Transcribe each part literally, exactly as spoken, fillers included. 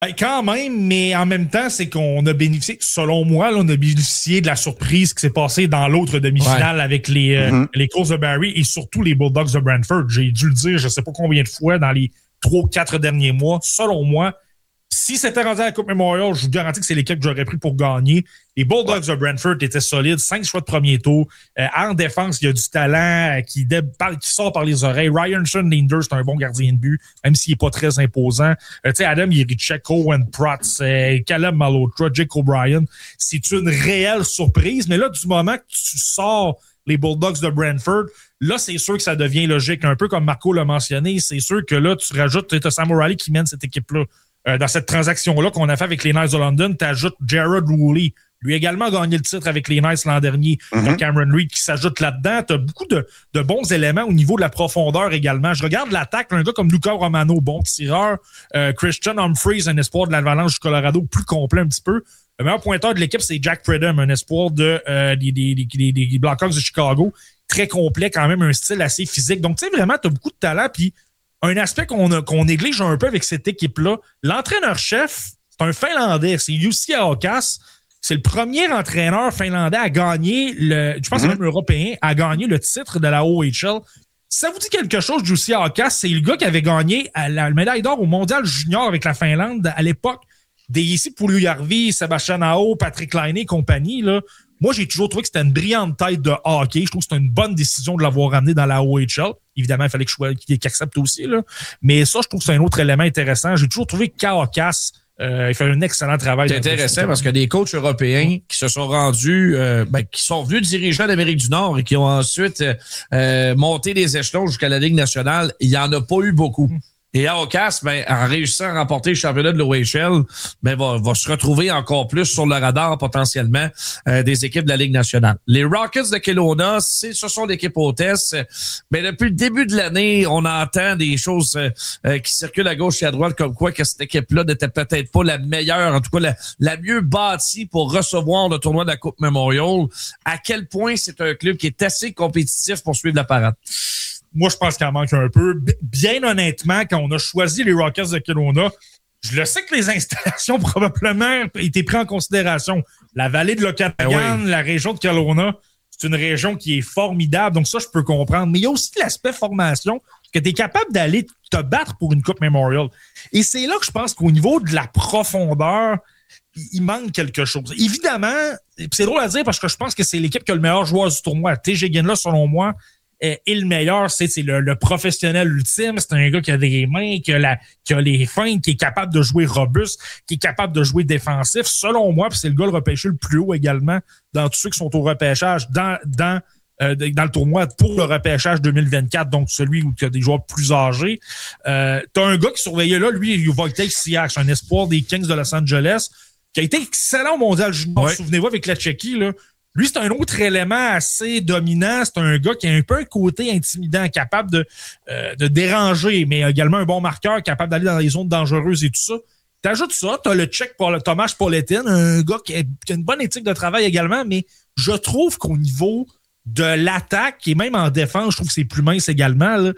Ben, quand même, mais en même temps, c'est qu'on a bénéficié, selon moi, là, on a bénéficié de la surprise qui s'est passée dans l'autre demi-finale ouais. avec les, euh, mm-hmm. les Colts de Barrie et surtout les Bulldogs de Brantford. J'ai dû le dire, je ne sais pas combien de fois dans les trois ou quatre derniers mois. Selon moi, si c'était rendu à la Coupe Memorial, je vous garantis que c'est l'équipe que j'aurais pris pour gagner. Les Bulldogs ouais. de Brantford étaient solides, cinq choix de premier tour. Euh, en défense, il y a du talent euh, qui, dé- par, qui sort par les oreilles. Ryan Schoenlinder, c'est un bon gardien de but, même s'il n'est pas très imposant. Euh, tu sais, Adam Yerichek, Owen Protz, euh, Caleb Malhotra, Jake O'Brien. C'est une réelle surprise. Mais là, du moment que tu sors les Bulldogs de Brantford, là, c'est sûr que ça devient logique. Un peu comme Marco l'a mentionné, c'est sûr que là, tu rajoutes, tu as Sam O'Reilly qui mène cette équipe-là. Euh, dans cette transaction-là qu'on a fait avec les Knights de London, tu ajoutes Jared Woolley. Lui a également gagné le titre avec les Knights l'an dernier. Mm-hmm. T'as Cameron Reed qui s'ajoute là-dedans. Tu as beaucoup de, de bons éléments au niveau de la profondeur également. Je regarde l'attaque, un gars comme Luca Romano, bon tireur. Euh, Christian Humphreys, un espoir de l'Avalanche du Colorado, plus complet un petit peu. Le meilleur pointeur de l'équipe, c'est Jack Pridham, un espoir de, euh, des, des, des, des Blackhawks de Chicago. Très complet, quand même, un style assez physique. Donc, tu sais, vraiment, tu as beaucoup de talent. Puis, un aspect qu'on, a, qu'on néglige un peu avec cette équipe-là, l'entraîneur-chef, c'est un Finlandais, c'est Jussi Ahokas. C'est le premier entraîneur finlandais à gagner, le, je pense mm-hmm. que c'est même européen, à gagner le titre de la O H L. Si ça vous dit quelque chose, Jussi Ahokas, c'est le gars qui avait gagné la médaille d'or au Mondial Junior avec la Finlande à l'époque. Des ici Puljujärvi, Sébastien Aho, Patrick Laine et compagnie, là. Moi, j'ai toujours trouvé que c'était une brillante tête de hockey. Je trouve que c'était une bonne décision de l'avoir ramené dans la O H L. Évidemment, il fallait que je, qu'il accepte aussi, là. Mais ça, je trouve que c'est un autre élément intéressant. J'ai toujours trouvé qu'Ahokas, euh, il fait un excellent travail. C'est intéressant parce que des coachs européens qui se sont rendus, euh, ben, qui sont venus diriger en Amérique du Nord et qui ont ensuite euh, monté les échelons jusqu'à la Ligue nationale, il n'y en a pas eu beaucoup. Mmh. Et Ahokas, ben, en réussissant à remporter le championnat de l'O H L, ben, va, va se retrouver encore plus sur le radar potentiellement euh, des équipes de la Ligue nationale. Les Rockets de Kelowna, c'est, ce sont l'équipe hôtesse. Mais depuis le début de l'année, on entend des choses euh, qui circulent à gauche et à droite comme quoi que cette équipe-là n'était peut-être pas la meilleure, en tout cas la, la mieux bâtie pour recevoir le tournoi de la Coupe Memorial. À quel point c'est un club qui est assez compétitif pour suivre la parade? Moi, je pense qu'il en manque un peu. Bien honnêtement, quand on a choisi les Rockets de Kelowna, je le sais que les installations probablement étaient prises en considération. La vallée de l'Okanagan, oui. La région de Kelowna, c'est une région qui est formidable. Donc ça, je peux comprendre. Mais il y a aussi l'aspect formation, que tu es capable d'aller te battre pour une Coupe Memorial. Et c'est là que je pense qu'au niveau de la profondeur, il manque quelque chose. Évidemment, c'est drôle à dire parce que je pense que c'est l'équipe qui a le meilleur joueur du tournoi. T J Ginla, selon moi, et le meilleur, c'est, c'est le, le professionnel ultime. C'est un gars qui a des mains, qui a, la, qui a les feintes, qui est capable de jouer robuste, qui est capable de jouer défensif. Selon moi, puis c'est le gars le repêché le plus haut également dans tous ceux qui sont au repêchage dans, dans, euh, dans le tournoi pour le repêchage deux mille vingt-quatre, donc celui où il y a des joueurs plus âgés. Euh, t'as un gars qui surveillait là, lui, Wojtek Siak, un espoir des Kings de Los Angeles, qui a été excellent au Mondial Junior. Ouais. Souvenez-vous, avec la Tchéquie, là. Lui, c'est un autre élément assez dominant. C'est un gars qui a un peu un côté intimidant, capable de, euh, de déranger, mais également un bon marqueur, capable d'aller dans les zones dangereuses et tout ça. T'ajoutes ça, t'as le Tchèque pour le Tomáš Politin, un gars qui a, qui a une bonne éthique de travail également, mais je trouve qu'au niveau de l'attaque et même en défense, je trouve que c'est plus mince également, là.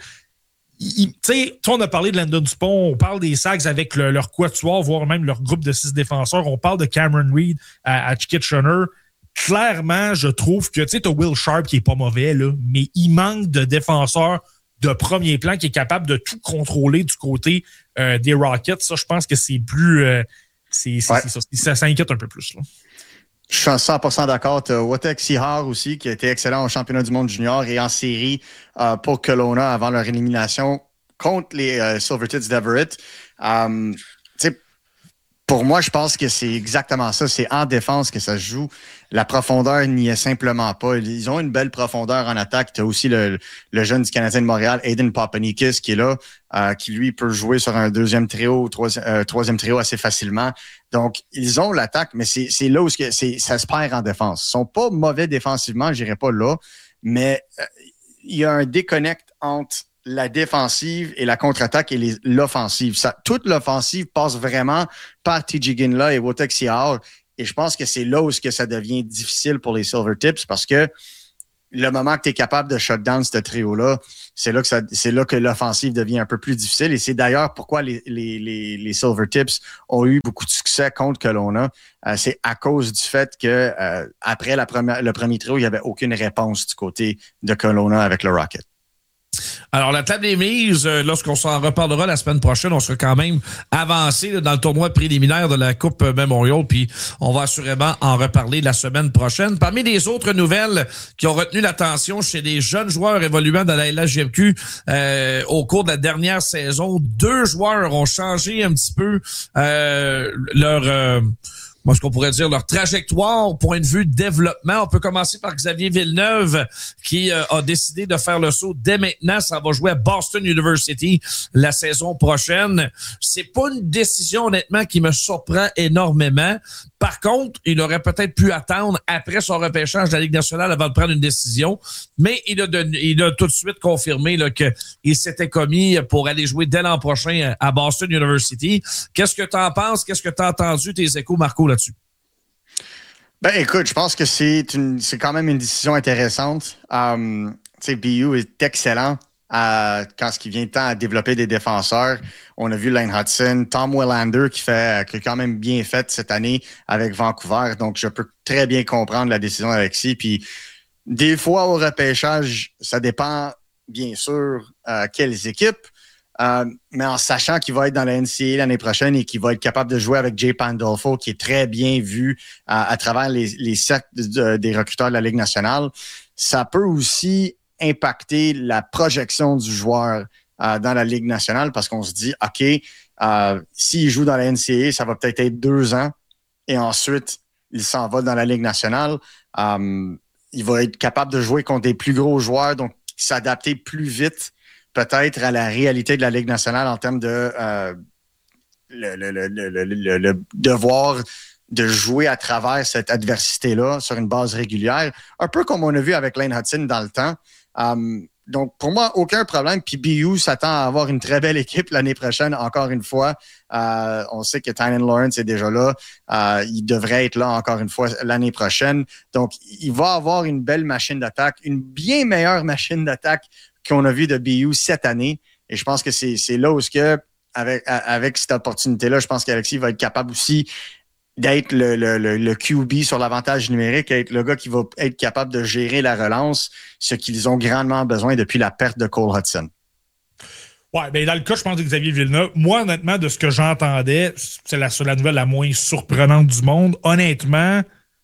Tu sais, on a parlé de Landon Dupont, on parle des Sags avec le, leur quatuor, voire même leur groupe de six défenseurs. On parle de Cameron Reed à, à Kitchener. Clairement, je trouve que, tu sais, t'as Will Sharp qui est pas mauvais, là, mais il manque de défenseurs de premier plan qui est capable de tout contrôler du côté euh, des Rockets. Ça, je pense que c'est plus... Euh, c'est, c'est, ouais. c'est ça, ça s'inquiète un peu plus, là. Je suis cent pour cent d'accord. Tu as Wojtek Sihar aussi, qui a été excellent au championnat du monde junior et en série euh, pour Kelowna avant leur élimination contre les euh, Silvertits d'Everett. Um, tu sais, pour moi, je pense que c'est exactement ça. C'est en défense que ça se joue. La profondeur n'y est simplement pas. Ils ont une belle profondeur en attaque. Tu as aussi le, le jeune du Canadien de Montréal, Aiden Papanikis, qui est là, euh, qui lui peut jouer sur un deuxième trio ou troisième, euh, troisième trio assez facilement. Donc, ils ont l'attaque, mais c'est, c'est là où c'est, c'est, ça se perd en défense. Ils sont pas mauvais défensivement, je n'irai pas là, mais euh, il y a un déconnect entre la défensive et la contre-attaque et les, l'offensive. Ça, toute l'offensive passe vraiment par T J Ginla et Wojtek Sihar. Et je pense que c'est là où que ça devient difficile pour les Silvertips parce que le moment que tu es capable de shut down ce trio-là, c'est là que ça, c'est là que l'offensive devient un peu plus difficile. Et c'est d'ailleurs pourquoi les, les, les, les Silvertips ont eu beaucoup de succès contre Kelowna. Euh, c'est à cause du fait que euh, après la première, le premier trio, il n'y avait aucune réponse du côté de Kelowna avec le Rocket. Alors, la table est mise. Euh, lorsqu'on s'en reparlera la semaine prochaine, on sera quand même avancé là, dans le tournoi préliminaire de la Coupe Memorial, puis on va assurément en reparler la semaine prochaine. Parmi les autres nouvelles qui ont retenu l'attention chez des jeunes joueurs évoluant dans la L H J M Q euh, au cours de la dernière saison, deux joueurs ont changé un petit peu euh, leur... Euh, Moi, ce qu'on pourrait dire, leur trajectoire au point de vue de développement. On peut commencer par Xavier Villeneuve, qui euh, a décidé de faire le saut dès maintenant. Ça va jouer à Boston University la saison prochaine. C'est pas une décision, honnêtement, qui me surprend énormément. Par contre, il aurait peut-être pu attendre après son repêchage de la Ligue nationale avant de prendre une décision. Mais il a, de, il a tout de suite confirmé là, qu'il s'était commis pour aller jouer dès l'an prochain à Boston University. Qu'est-ce que tu en penses? Qu'est-ce que tu as entendu, tes échos, Marco, là-dessus? Ben, écoute, je pense que c'est une, c'est quand même une décision intéressante. Um, tu sais, B U est excellent à, quand ce qui vient de temps à développer des défenseurs. On a vu Lane Hudson, Tom Willander qui fait, qui a quand même bien fait cette année avec Vancouver. Donc, je peux très bien comprendre la décision d'Alexis. Puis, des fois, au repêchage, ça dépend, bien sûr, euh, quelles équipes. Euh, mais en sachant qu'il va être dans la N C A A l'année prochaine et qu'il va être capable de jouer avec Jay Pandolfo, qui est très bien vu à, à travers les, les cercles de, des recruteurs de la Ligue nationale, ça peut aussi impacter la projection du joueur euh, dans la Ligue nationale parce qu'on se dit, OK, euh, s'il joue dans la N C A A, ça va peut-être être deux ans et ensuite, il s'en va dans la Ligue nationale. Euh, il va être capable de jouer contre des plus gros joueurs, donc s'adapter plus vite peut-être à la réalité de la Ligue nationale en termes de euh, le, le, le, le, le, le devoir de jouer à travers cette adversité-là sur une base régulière, un peu comme on a vu avec Lane Hudson dans le temps. Um, donc, pour moi, aucun problème. Puis B U s'attend à avoir une très belle équipe l'année prochaine, encore une fois. Euh, on sait que Tynan Lawrence est déjà là. Euh, il devrait être là encore une fois l'année prochaine. Donc, il va avoir une belle machine d'attaque, une bien meilleure machine d'attaque qu'on a vu de B U cette année. Et je pense que c'est, c'est là où, ce que, avec, avec cette opportunité-là, je pense qu'Alexis va être capable aussi d'être le, le, le, le Q B sur l'avantage numérique, être le gars qui va être capable de gérer la relance, ce qu'ils ont grandement besoin depuis la perte de Cole Hudson. Ouais, ben dans le cas, je pense de Xavier Villeneuve, moi, honnêtement, de ce que j'entendais, c'est la, c'est la nouvelle la moins surprenante du monde. Honnêtement,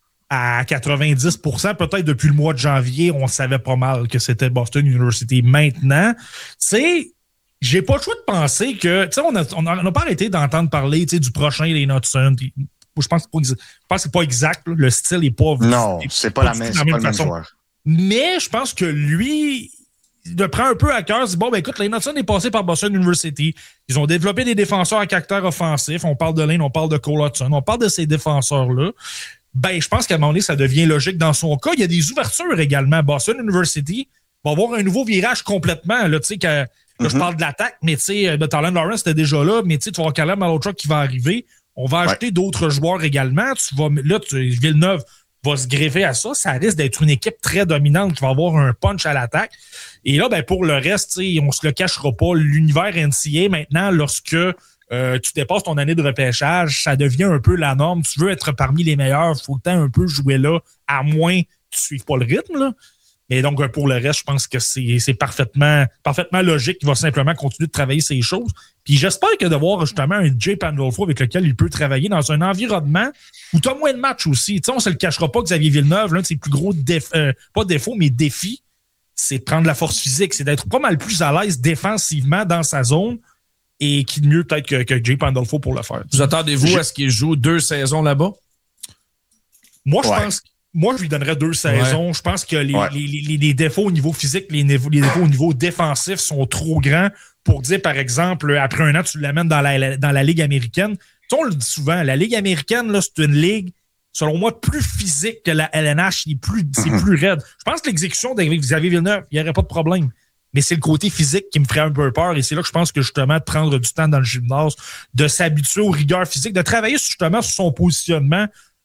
à quatre-vingt-dix pour cent, peut-être depuis le mois de janvier, on savait pas mal que c'était Boston University. Maintenant, tu sais, j'ai pas le choix de penser que, tu sais, on n'a on a, on a pas arrêté d'entendre parler, tu sais, du prochain Les Hudson. Je pense, que je pense que c'est pas exact. Là. Le style n'est pas... Non, c'est, c'est pas, pas la même, c'est pas le même joueur. Mais je pense que lui, il le prend un peu à cœur. Il dit, bon, ben écoute, Lane Hudson est passé par Boston University. Ils ont développé des défenseurs à caractère offensif. On parle de Lane, on parle de Cole Hudson. On parle de ces défenseurs-là. Ben, je pense qu'à un moment donné, ça devient logique dans son cas. Il y a des ouvertures également. Boston University va avoir un nouveau virage complètement. Là, tu sais, que, là, mm-hmm. je parle de l'attaque, mais tu sais, de Tynan Lawrence, c'était déjà là. Mais tu sais, tu vas avoir Caleb Malhotra qui va arriver. On va acheter ouais. d'autres joueurs également. Tu vas, là, tu, Villeneuve va se greffer à ça. Ça risque d'être une équipe très dominante qui va avoir un punch à l'attaque. Et là, ben, pour le reste, on se le cachera pas. L'univers N C A A, maintenant, lorsque euh, tu dépasses ton année de repêchage, ça devient un peu la norme. Tu veux être parmi les meilleurs, il faut le temps un peu jouer là, à moins que tu ne suives pas le rythme. Là. Et donc, pour le reste, je pense que c'est, c'est parfaitement, parfaitement logique qu'il va simplement continuer de travailler ces choses. Puis j'espère que de voir justement un Jay Pandolfo avec lequel il peut travailler dans un environnement où tu as moins de matchs aussi. Tu sais, on ne se le cachera pas, Xavier Villeneuve, l'un de ses plus gros défauts, euh, pas défauts, mais défis, c'est de prendre la force physique, c'est d'être pas mal plus à l'aise défensivement dans sa zone. Et qui de mieux peut-être que, que Jay Pandolfo pour le faire. Vous attendez-vous à ce qu'il joue deux saisons là-bas? Moi, je ouais. pense Moi, je lui donnerais deux saisons. Ouais. Je pense que les, ouais. les, les, les défauts au niveau physique, les, les défauts au niveau défensif sont trop grands pour dire, par exemple, après un an, tu l'amènes dans la, dans la Ligue américaine. Tu sais, on le dit souvent, la Ligue américaine, là, c'est une ligue, selon moi, plus physique que la L N H. C'est plus, c'est mm-hmm. plus raide. Je pense que l'exécution de Xavier Villeneuve, il n'y aurait pas de problème. Mais c'est le côté physique qui me ferait un peu peur. Et c'est là que je pense que justement, de prendre du temps dans le gymnase, de s'habituer aux rigueurs physiques, de travailler justement sur son positionnement,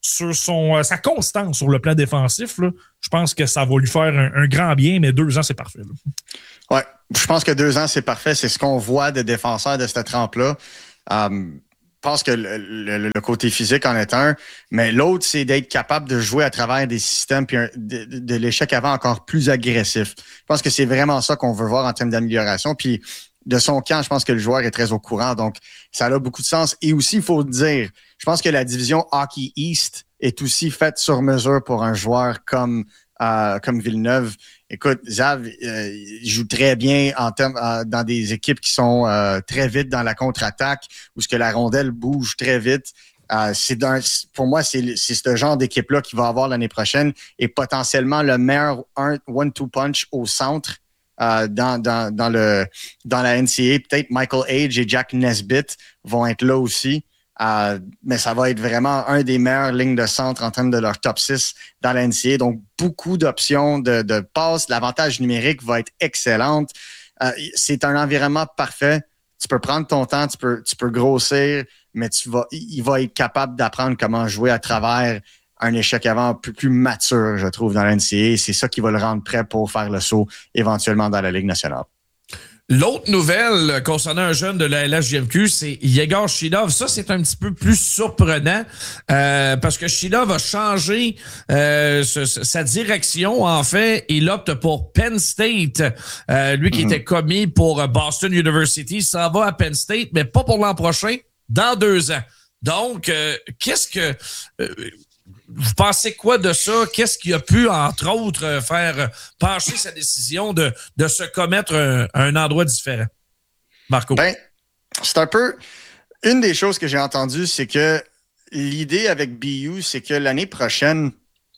sur son, euh, sa constance sur le plan défensif, là, je pense que ça va lui faire un, un grand bien, mais deux ans, c'est parfait. Oui, je pense que deux ans, c'est parfait. C'est ce qu'on voit de défenseurs de cette trempe-là. Um, je pense que le, le, le côté physique en est un, mais l'autre, c'est d'être capable de jouer à travers des systèmes puis un, de, de l'échec avant encore plus agressif. Je pense que c'est vraiment ça qu'on veut voir en termes d'amélioration. Puis de son camp, je pense que le joueur est très au courant, donc ça a beaucoup de sens. Et aussi, il faut le dire, je pense que la division Hockey East est aussi faite sur mesure pour un joueur comme, euh, comme Villeneuve. Écoute, Zav, euh, il joue très bien en termes euh, dans des équipes qui sont euh, très vite dans la contre-attaque, où ce que la rondelle bouge très vite. Euh, c'est d'un, pour moi, c'est, c'est ce genre d'équipe-là qui va avoir l'année prochaine et potentiellement le meilleur one-two punch au centre euh, dans, dans, dans, le, dans la N C A A. Peut-être Michael Age et Jack Nesbitt vont être là aussi. Euh, mais ça va être vraiment un des meilleures lignes de centre en termes de leur top six dans la N C A A. Donc, beaucoup d'options de, de passes. L'avantage numérique va être excellente. Euh, c'est un environnement parfait. Tu peux prendre ton temps, tu peux, tu peux grossir, mais tu vas, il va être capable d'apprendre comment jouer à travers un échec avant un peu plus mature, je trouve, dans la N C A A. C'est ça qui va le rendre prêt pour faire le saut éventuellement dans la Ligue nationale. L'autre nouvelle concernant un jeune de la L H J M Q, c'est Yegor Chilov. Ça, c'est un petit peu plus surprenant euh, parce que Chilov a changé euh, ce, sa direction, en fait. Il opte pour Penn State. Euh, lui qui mm-hmm. était commis pour Boston University, s'en va à Penn State, mais pas pour l'an prochain, dans deux ans. Donc, euh, qu'est-ce que... Euh, vous pensez quoi de ça? Qu'est-ce qui a pu, entre autres, faire pencher sa décision de, de se commettre un, un endroit différent? Marco? Ben, c'est un peu... Une des choses que j'ai entendues, c'est que l'idée avec B U, c'est que l'année prochaine,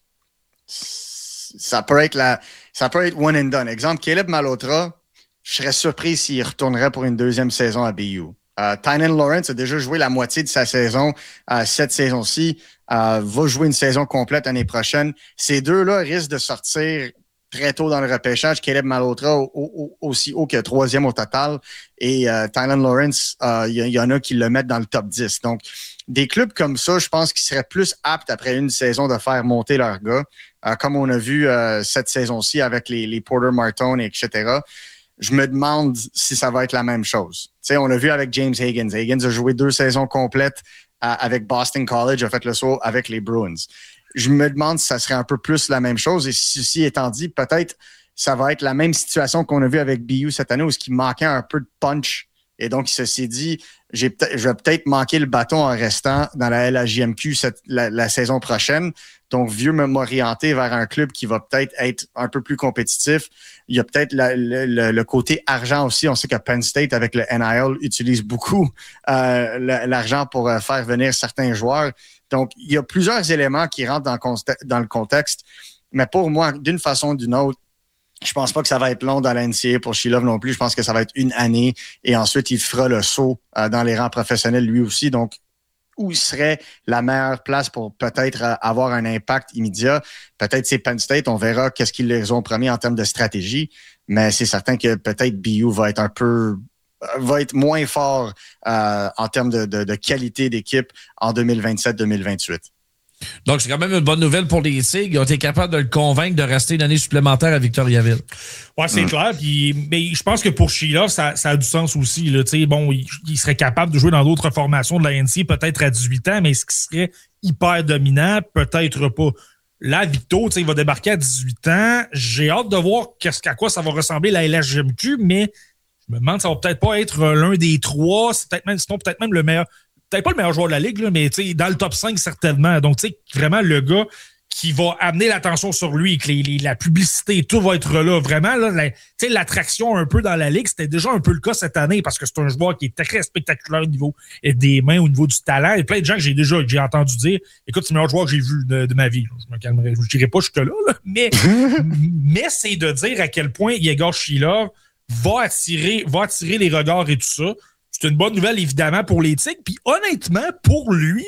ça peut être la, ça peut être one and done. Exemple, Caleb Malhotra, je serais surpris s'il retournerait pour une deuxième saison à B U. Uh, Tynan Lawrence a déjà joué la moitié de sa saison uh, cette saison-ci. Uh, va jouer une saison complète l'année prochaine. Ces deux-là risquent de sortir très tôt dans le repêchage. Caleb Malhotra au, au, aussi haut que troisième au total. Et uh, Tynan Lawrence, il uh, y, y en a qui le mettent dans le top dix. Donc, des clubs comme ça, je pense qu'ils seraient plus aptes après une saison de faire monter leurs gars. Uh, comme on a vu uh, cette saison-ci avec les, les Porter Martone, et cetera. Je me demande si ça va être la même chose. Tu sais, on l'a vu avec James Higgins. Higgins a joué deux saisons complètes euh, avec Boston College, a fait le saut avec les Bruins. Je me demande si ça serait un peu plus la même chose. Et ceci étant dit, peut-être ça va être la même situation qu'on a vu avec B U cette année où il manquait un peu de punch. Et donc, il s'est dit, j'ai peut-être, je vais peut-être manquer le bâton en restant dans la L H J M Q cette, la, la saison prochaine. Donc, vieux m'orienter vers un club qui va peut-être être un peu plus compétitif. Il y a peut-être la, le, le côté argent aussi. On sait que Penn State, avec le N I L, utilise beaucoup euh, l'argent pour euh, faire venir certains joueurs. Donc, il y a plusieurs éléments qui rentrent dans le, conte- dans le contexte. Mais pour moi, d'une façon ou d'une autre, je pense pas que ça va être long dans la N C A A pour Chilov non plus. Je pense que ça va être une année et ensuite, il fera le saut euh, dans les rangs professionnels lui aussi. Donc, où serait la meilleure place pour peut-être avoir un impact immédiat? Peut-être c'est Penn State, on verra qu'est-ce qu'ils les ont promis en termes de stratégie, mais c'est certain que peut-être B U va être un peu va être moins fort euh, en termes de, de, de qualité d'équipe en deux mille vingt-sept deux mille vingt-huit. Donc, c'est quand même une bonne nouvelle pour les Tigres. Ils ont été capables de le convaincre de rester une année supplémentaire à Victoriaville. Oui, c'est mmh. clair. Puis, mais je pense que pour Sheila, ça, ça a du sens aussi. Là. Bon, il, il serait capable de jouer dans d'autres formations de la N C A A, peut-être à dix-huit ans, mais est-ce qu'il serait hyper dominant? Peut-être pas. Là, Victo, il va débarquer à dix-huit ans. J'ai hâte de voir qu'est-ce, à quoi ça va ressembler la L H J M Q, mais je me demande, ça va peut-être pas être l'un des trois, c'est peut-être même, sinon peut-être même le meilleur. Peut-être pas le meilleur joueur de la Ligue, là, mais dans le top cinq, certainement. Donc, tu sais, vraiment le gars qui va amener l'attention sur lui, que les, les, la publicité, tout va être là. Vraiment, là, la, l'attraction un peu dans la Ligue, c'était déjà un peu le cas cette année parce que c'est un joueur qui est très spectaculaire au niveau des mains, au niveau du talent. Il y a plein de gens que j'ai déjà que j'ai entendu dire, écoute, c'est le meilleur joueur que j'ai vu de, de ma vie. Je me calmerai, je ne dirais pas jusque-là, là, mais, mais c'est de dire à quel point Yegor Chilov va attirer, va attirer les regards et tout ça. C'est une bonne nouvelle, évidemment, pour les Tigres. Puis honnêtement, pour lui,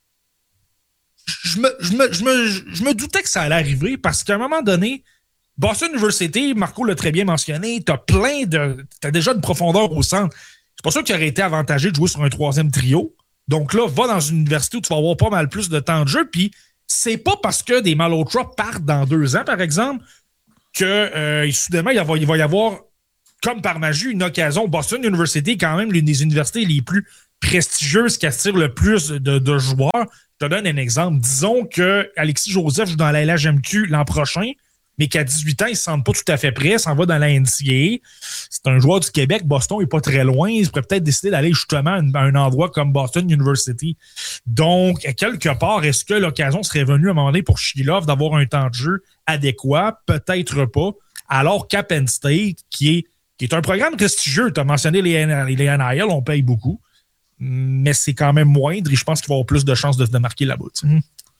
je me, je, me, je, me, je me doutais que ça allait arriver parce qu'à un moment donné, Boston University, Marco l'a très bien mentionné, t'as plein de. T'as déjà une profondeur au centre. C'est pas sûr qu'il aurait été avantagé de jouer sur un troisième trio. Donc là, va dans une université où tu vas avoir pas mal plus de temps de jeu. Puis c'est pas parce que des Malhotra partent dans deux ans, par exemple, que euh, soudainement, il va, il va y avoir, comme par magie, une occasion. Boston University est quand même l'une des universités les plus prestigieuses qui attire le plus de, de joueurs. Je te donne un exemple. Disons que Alexis Joseph joue dans la L H M Q l'an prochain, mais qu'à dix-huit ans, il ne se sent pas tout à fait prêt, s'en va dans la N C A A. C'est un joueur du Québec. Boston n'est pas très loin. Il pourrait peut-être décider d'aller justement à un endroit comme Boston University. Donc, quelque part, est-ce que l'occasion serait venue à un moment donné pour Shilov d'avoir un temps de jeu adéquat? Peut-être pas. Alors qu'à Penn State, qui est, qui est un programme prestigieux, tu as mentionné les, les N I L, on paye beaucoup, mais c'est quand même moindre et je pense qu'il va avoir plus de chances de, de marquer là-bas. Mmh.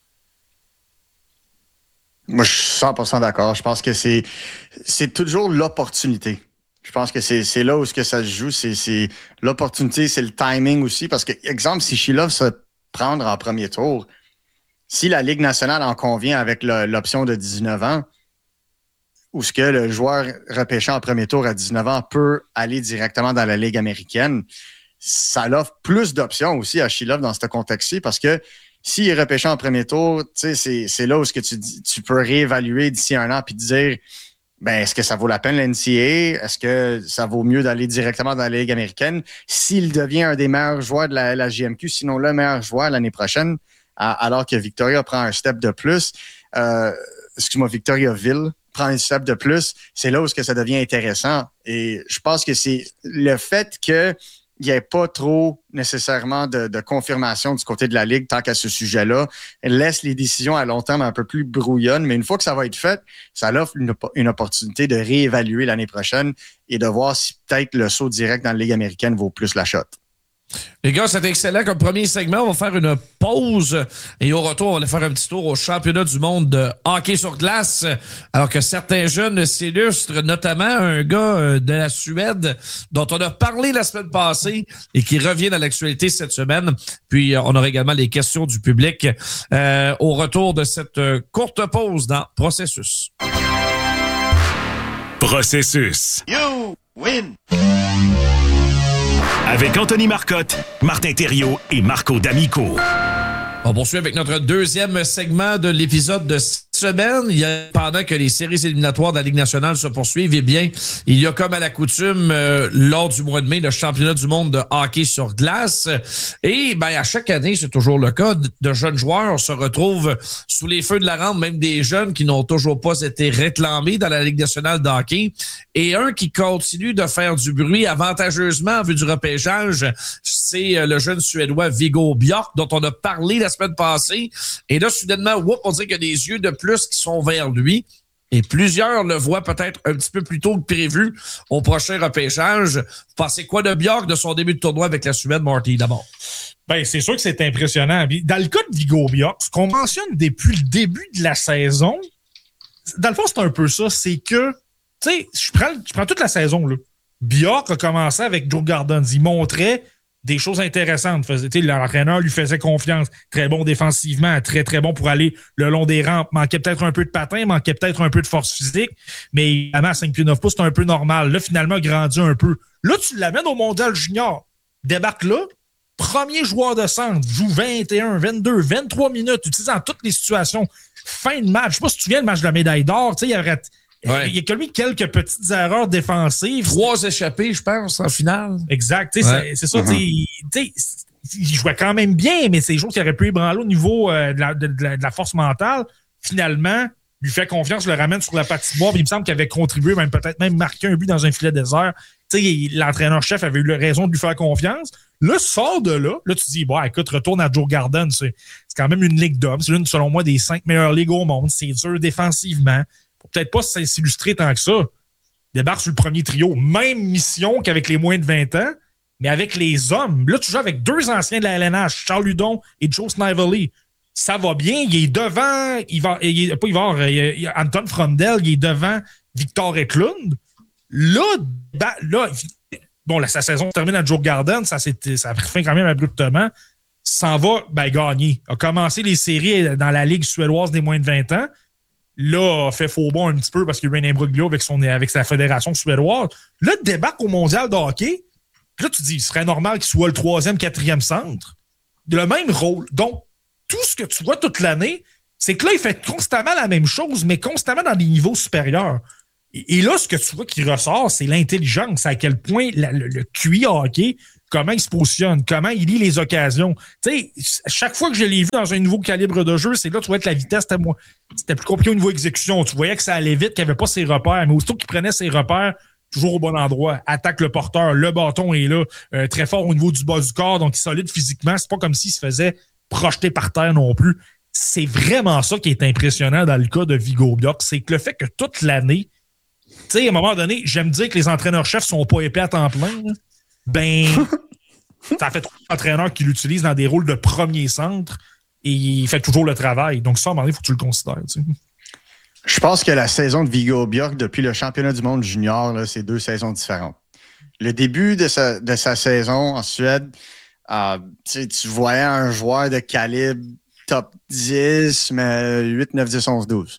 Moi, je suis cent pour cent d'accord. Je pense que c'est, c'est toujours l'opportunité. Je pense que c'est, c'est là où ce que ça se joue. C'est, c'est l'opportunité, c'est le timing aussi. Parce que, exemple, si Shilov se prendre en premier tour, si la Ligue nationale en convient avec le, l'option de dix-neuf ans, où ce que le joueur repêché en premier tour à dix-neuf ans peut aller directement dans la Ligue américaine, ça l'offre plus d'options aussi à Shilov dans ce contexte-ci parce que s'il est repêché en premier tour, c'est, c'est là où ce que tu, tu peux réévaluer d'ici un an puis te dire ben, est-ce que ça vaut la peine l'N C A A? Est-ce que ça vaut mieux d'aller directement dans la Ligue américaine? S'il devient un des meilleurs joueurs de la, la J M Q, sinon le meilleur joueur l'année prochaine, à, alors que Victoria prend un step de plus, euh, excuse-moi, Victoriaville prend un step de plus, c'est là où ce que ça devient intéressant. Et je pense que c'est le fait que il n'y ait pas trop nécessairement de, de confirmation du côté de la Ligue tant qu'à ce sujet-là. Elle laisse les décisions à long terme un peu plus brouillonnes, mais une fois que ça va être fait, ça offre une, une opportunité de réévaluer l'année prochaine et de voir si peut-être le saut direct dans la Ligue américaine vaut plus la shot. Les gars, c'était excellent comme premier segment. On va faire une pause et au retour, on va aller faire un petit tour au championnat du monde de hockey sur glace. Alors que certains jeunes s'illustrent, notamment un gars de la Suède dont on a parlé la semaine passée et qui revient dans l'actualité cette semaine. Puis, on aura également les questions du public euh, au retour de cette courte pause dans Processus. Processus. You win! Avec Anthony Marcotte, Martin Thériault et Marco D'Amico. On poursuit avec notre deuxième segment de l'épisode de cette semaine. Il y a, pendant que les séries éliminatoires de la Ligue nationale se poursuivent, eh bien, il y a comme à la coutume, euh, lors du mois de mai, le championnat du monde de hockey sur glace. Et ben à chaque année, c'est toujours le cas, de jeunes joueurs se retrouvent sous les feux de la rampe, même des jeunes qui n'ont toujours pas été réclamés dans la Ligue nationale de hockey. Et un qui continue de faire du bruit avantageusement en vue du repêchage, c'est le jeune Suédois Viggo Bjork, dont on a parlé la semaine passée. Et là, soudainement, whoop, on dirait qu'il y a des yeux de plus qui sont vers lui. Et plusieurs le voient peut-être un petit peu plus tôt que prévu au prochain repêchage. Vous pensez quoi de Bjork, de son début de tournoi avec la Suède, Marty, d'abord? Ben, c'est sûr que c'est impressionnant. Dans le cas de Viggo Bjork, ce qu'on mentionne depuis le début de la saison, dans le fond, c'est un peu ça. C'est que, tu sais, je prends, je prends toute la saison, là. Bjork a commencé avec Joe Gardens. Il montrait des choses intéressantes. L'entraîneur lui faisait confiance. Très bon défensivement, très, très bon pour aller le long des rampes. Manquait peut-être un peu de patin, manquait peut-être un peu de force physique, mais évidemment, à cinq pieds neuf pouces, c'est un peu normal. Là, finalement, il a grandi un peu. Là, tu l'amènes au Mondial Junior. Débarque là, premier joueur de centre, joue vingt et un, vingt-deux, vingt-trois minutes, utilisant toutes les situations. Fin de match. Je sais pas si tu te souviens le match de la médaille d'or. Tu sais, il y aurait... Ouais. Il y a commis quelques petites erreurs défensives. Trois échappées, je pense, en finale. Exact. Ouais. C'est, c'est ça. Mm-hmm. Il jouait quand même bien, mais c'est des choses qui auraient pu ébranler au niveau euh, de, la, de, de, la, de la force mentale. Finalement, lui fait confiance, le ramène sur la patinoire. Il me semble qu'il avait contribué, même peut-être même marqué un but dans un filet désert. T'sais, l'entraîneur-chef avait eu raison de lui faire confiance. Là, sors de là. Là, tu te dis, bon, écoute, retourne à Joe Garden. C'est, c'est quand même une ligue d'hommes. C'est l'une, selon moi, des cinq meilleures ligues au monde. C'est dur défensivement. Peut-être pas s'illustrer tant que ça. Débarque sur le premier trio. Même mission qu'avec les moins de vingt ans, mais avec les hommes. Là, tu joues avec deux anciens de la L N H, Charles Hudon et Joe Snively. Ça va bien. Il est devant, il va, il est, pas il va, il y a Anton Frondel, il est devant Victor Eklund. Là, bah, là, bon, là, sa saison termine à Joe Garden, ça, c'était, ça a pris fin quand même abruptement. S'en va, ben, gagner. A commencé les séries dans la Ligue suédoise des moins de vingt ans. Là, a fait faux bond un petit peu parce qu'il y a eu un imbroglio avec, son, avec sa fédération suédoise. Là, débarque au mondial de hockey. Puis là, tu dis, il serait normal qu'il soit le troisième, quatrième centre. Le même rôle. Donc, tout ce que tu vois toute l'année, C'est que là, il fait constamment la même chose, mais constamment dans des niveaux supérieurs. Et, et là, ce que tu vois qui ressort, c'est l'intelligence, à quel point la, le, le Q I hockey, comment il se positionne, comment il lit les occasions. Tu sais, chaque fois que je l'ai vu dans un nouveau calibre de jeu, c'est là, tu vois que la vitesse, c'était, moins, c'était plus compliqué au niveau exécution. Tu voyais que ça allait vite, qu'il n'y avait pas ses repères, mais aussitôt qu'il prenait ses repères, toujours au bon endroit, attaque le porteur, le bâton est là, euh, très fort au niveau du bas du corps, donc il est solide physiquement. C'est pas comme s'il se faisait projeter par terre non plus. C'est vraiment ça qui est impressionnant dans le cas de Viggo Bjork, c'est que le fait que toute l'année, tu sais, à un moment donné, j'aime dire que les entraîneurs-chefs sont pas épais à temps plein, là. Ben, ça fait trop d'entraîneurs qui l'utilisent dans des rôles de premier centre et il fait toujours le travail. Donc ça, à un moment donné, il faut que tu le considères. Tu sais. Je pense que la saison de Viggo Bjork depuis le championnat du monde junior, là, c'est deux saisons différentes. Le début de sa, de sa saison en Suède, euh, tu voyais un joueur de calibre top dix, mais huit, neuf, dix, onze, douze.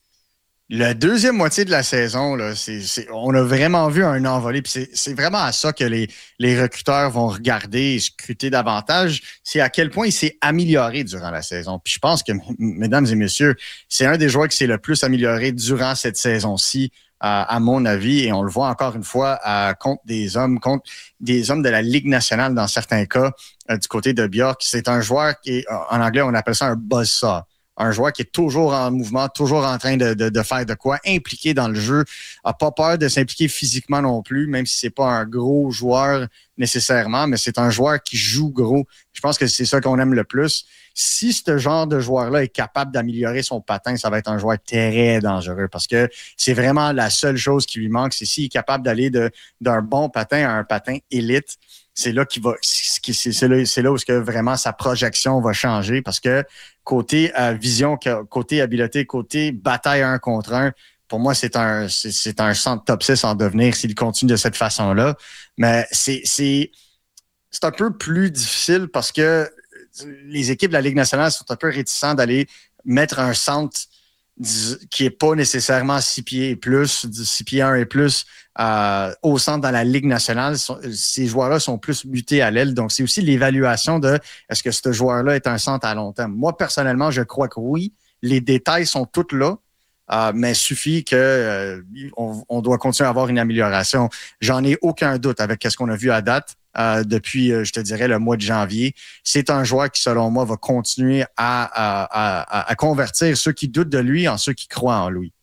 La deuxième moitié de la saison, là, c'est, c'est, on a vraiment vu un envolé. Puis c'est, c'est vraiment à ça que les, les recruteurs vont regarder et scruter davantage. C'est à quel point il s'est amélioré durant la saison. Puis je pense que, m- mesdames et messieurs, c'est un des joueurs qui s'est le plus amélioré durant cette saison-ci, euh, à mon avis. Et on le voit encore une fois euh, contre des hommes, contre des hommes de la Ligue nationale dans certains cas, euh, du côté de Bjork. C'est un joueur qui est, en anglais, on appelle ça un buzzsaw. Un joueur qui est toujours en mouvement, toujours en train de, de, de faire de quoi, impliqué dans le jeu, n'a pas peur de s'impliquer physiquement non plus, même si c'est pas un gros joueur nécessairement, mais c'est un joueur qui joue gros. Je pense que c'est ça qu'on aime le plus. Si ce genre de joueur-là est capable d'améliorer son patin, ça va être un joueur très dangereux parce que c'est vraiment la seule chose qui lui manque, c'est s'il est capable d'aller de, d'un bon patin à un patin élite. C'est là qu'il va, c'est, c'est là, c'est là où que vraiment sa projection va changer parce que côté euh, vision, côté habileté, côté bataille un contre un, pour moi, c'est un, c'est, c'est un centre top six en devenir s'il continue de cette façon-là. Mais c'est, c'est, c'est un peu plus difficile parce que les équipes de la Ligue nationale sont un peu réticentes d'aller mettre un centre qui n'est pas nécessairement six pieds et plus, six pieds un et plus, euh, au centre dans la Ligue nationale. Ces joueurs-là sont plus mutés à l'aile. Donc, c'est aussi l'évaluation de est-ce que ce joueur-là est un centre à long terme. Moi, personnellement, je crois que oui. Les détails sont tous là, euh, mais il suffit que euh, on, on doit continuer à avoir une amélioration. J'en ai aucun doute avec ce qu'on a vu à date. Euh, depuis, euh, je te dirais, le mois de janvier. C'est un joueur qui, selon moi, va continuer à, à, à, à convertir ceux qui doutent de lui en ceux qui croient en lui.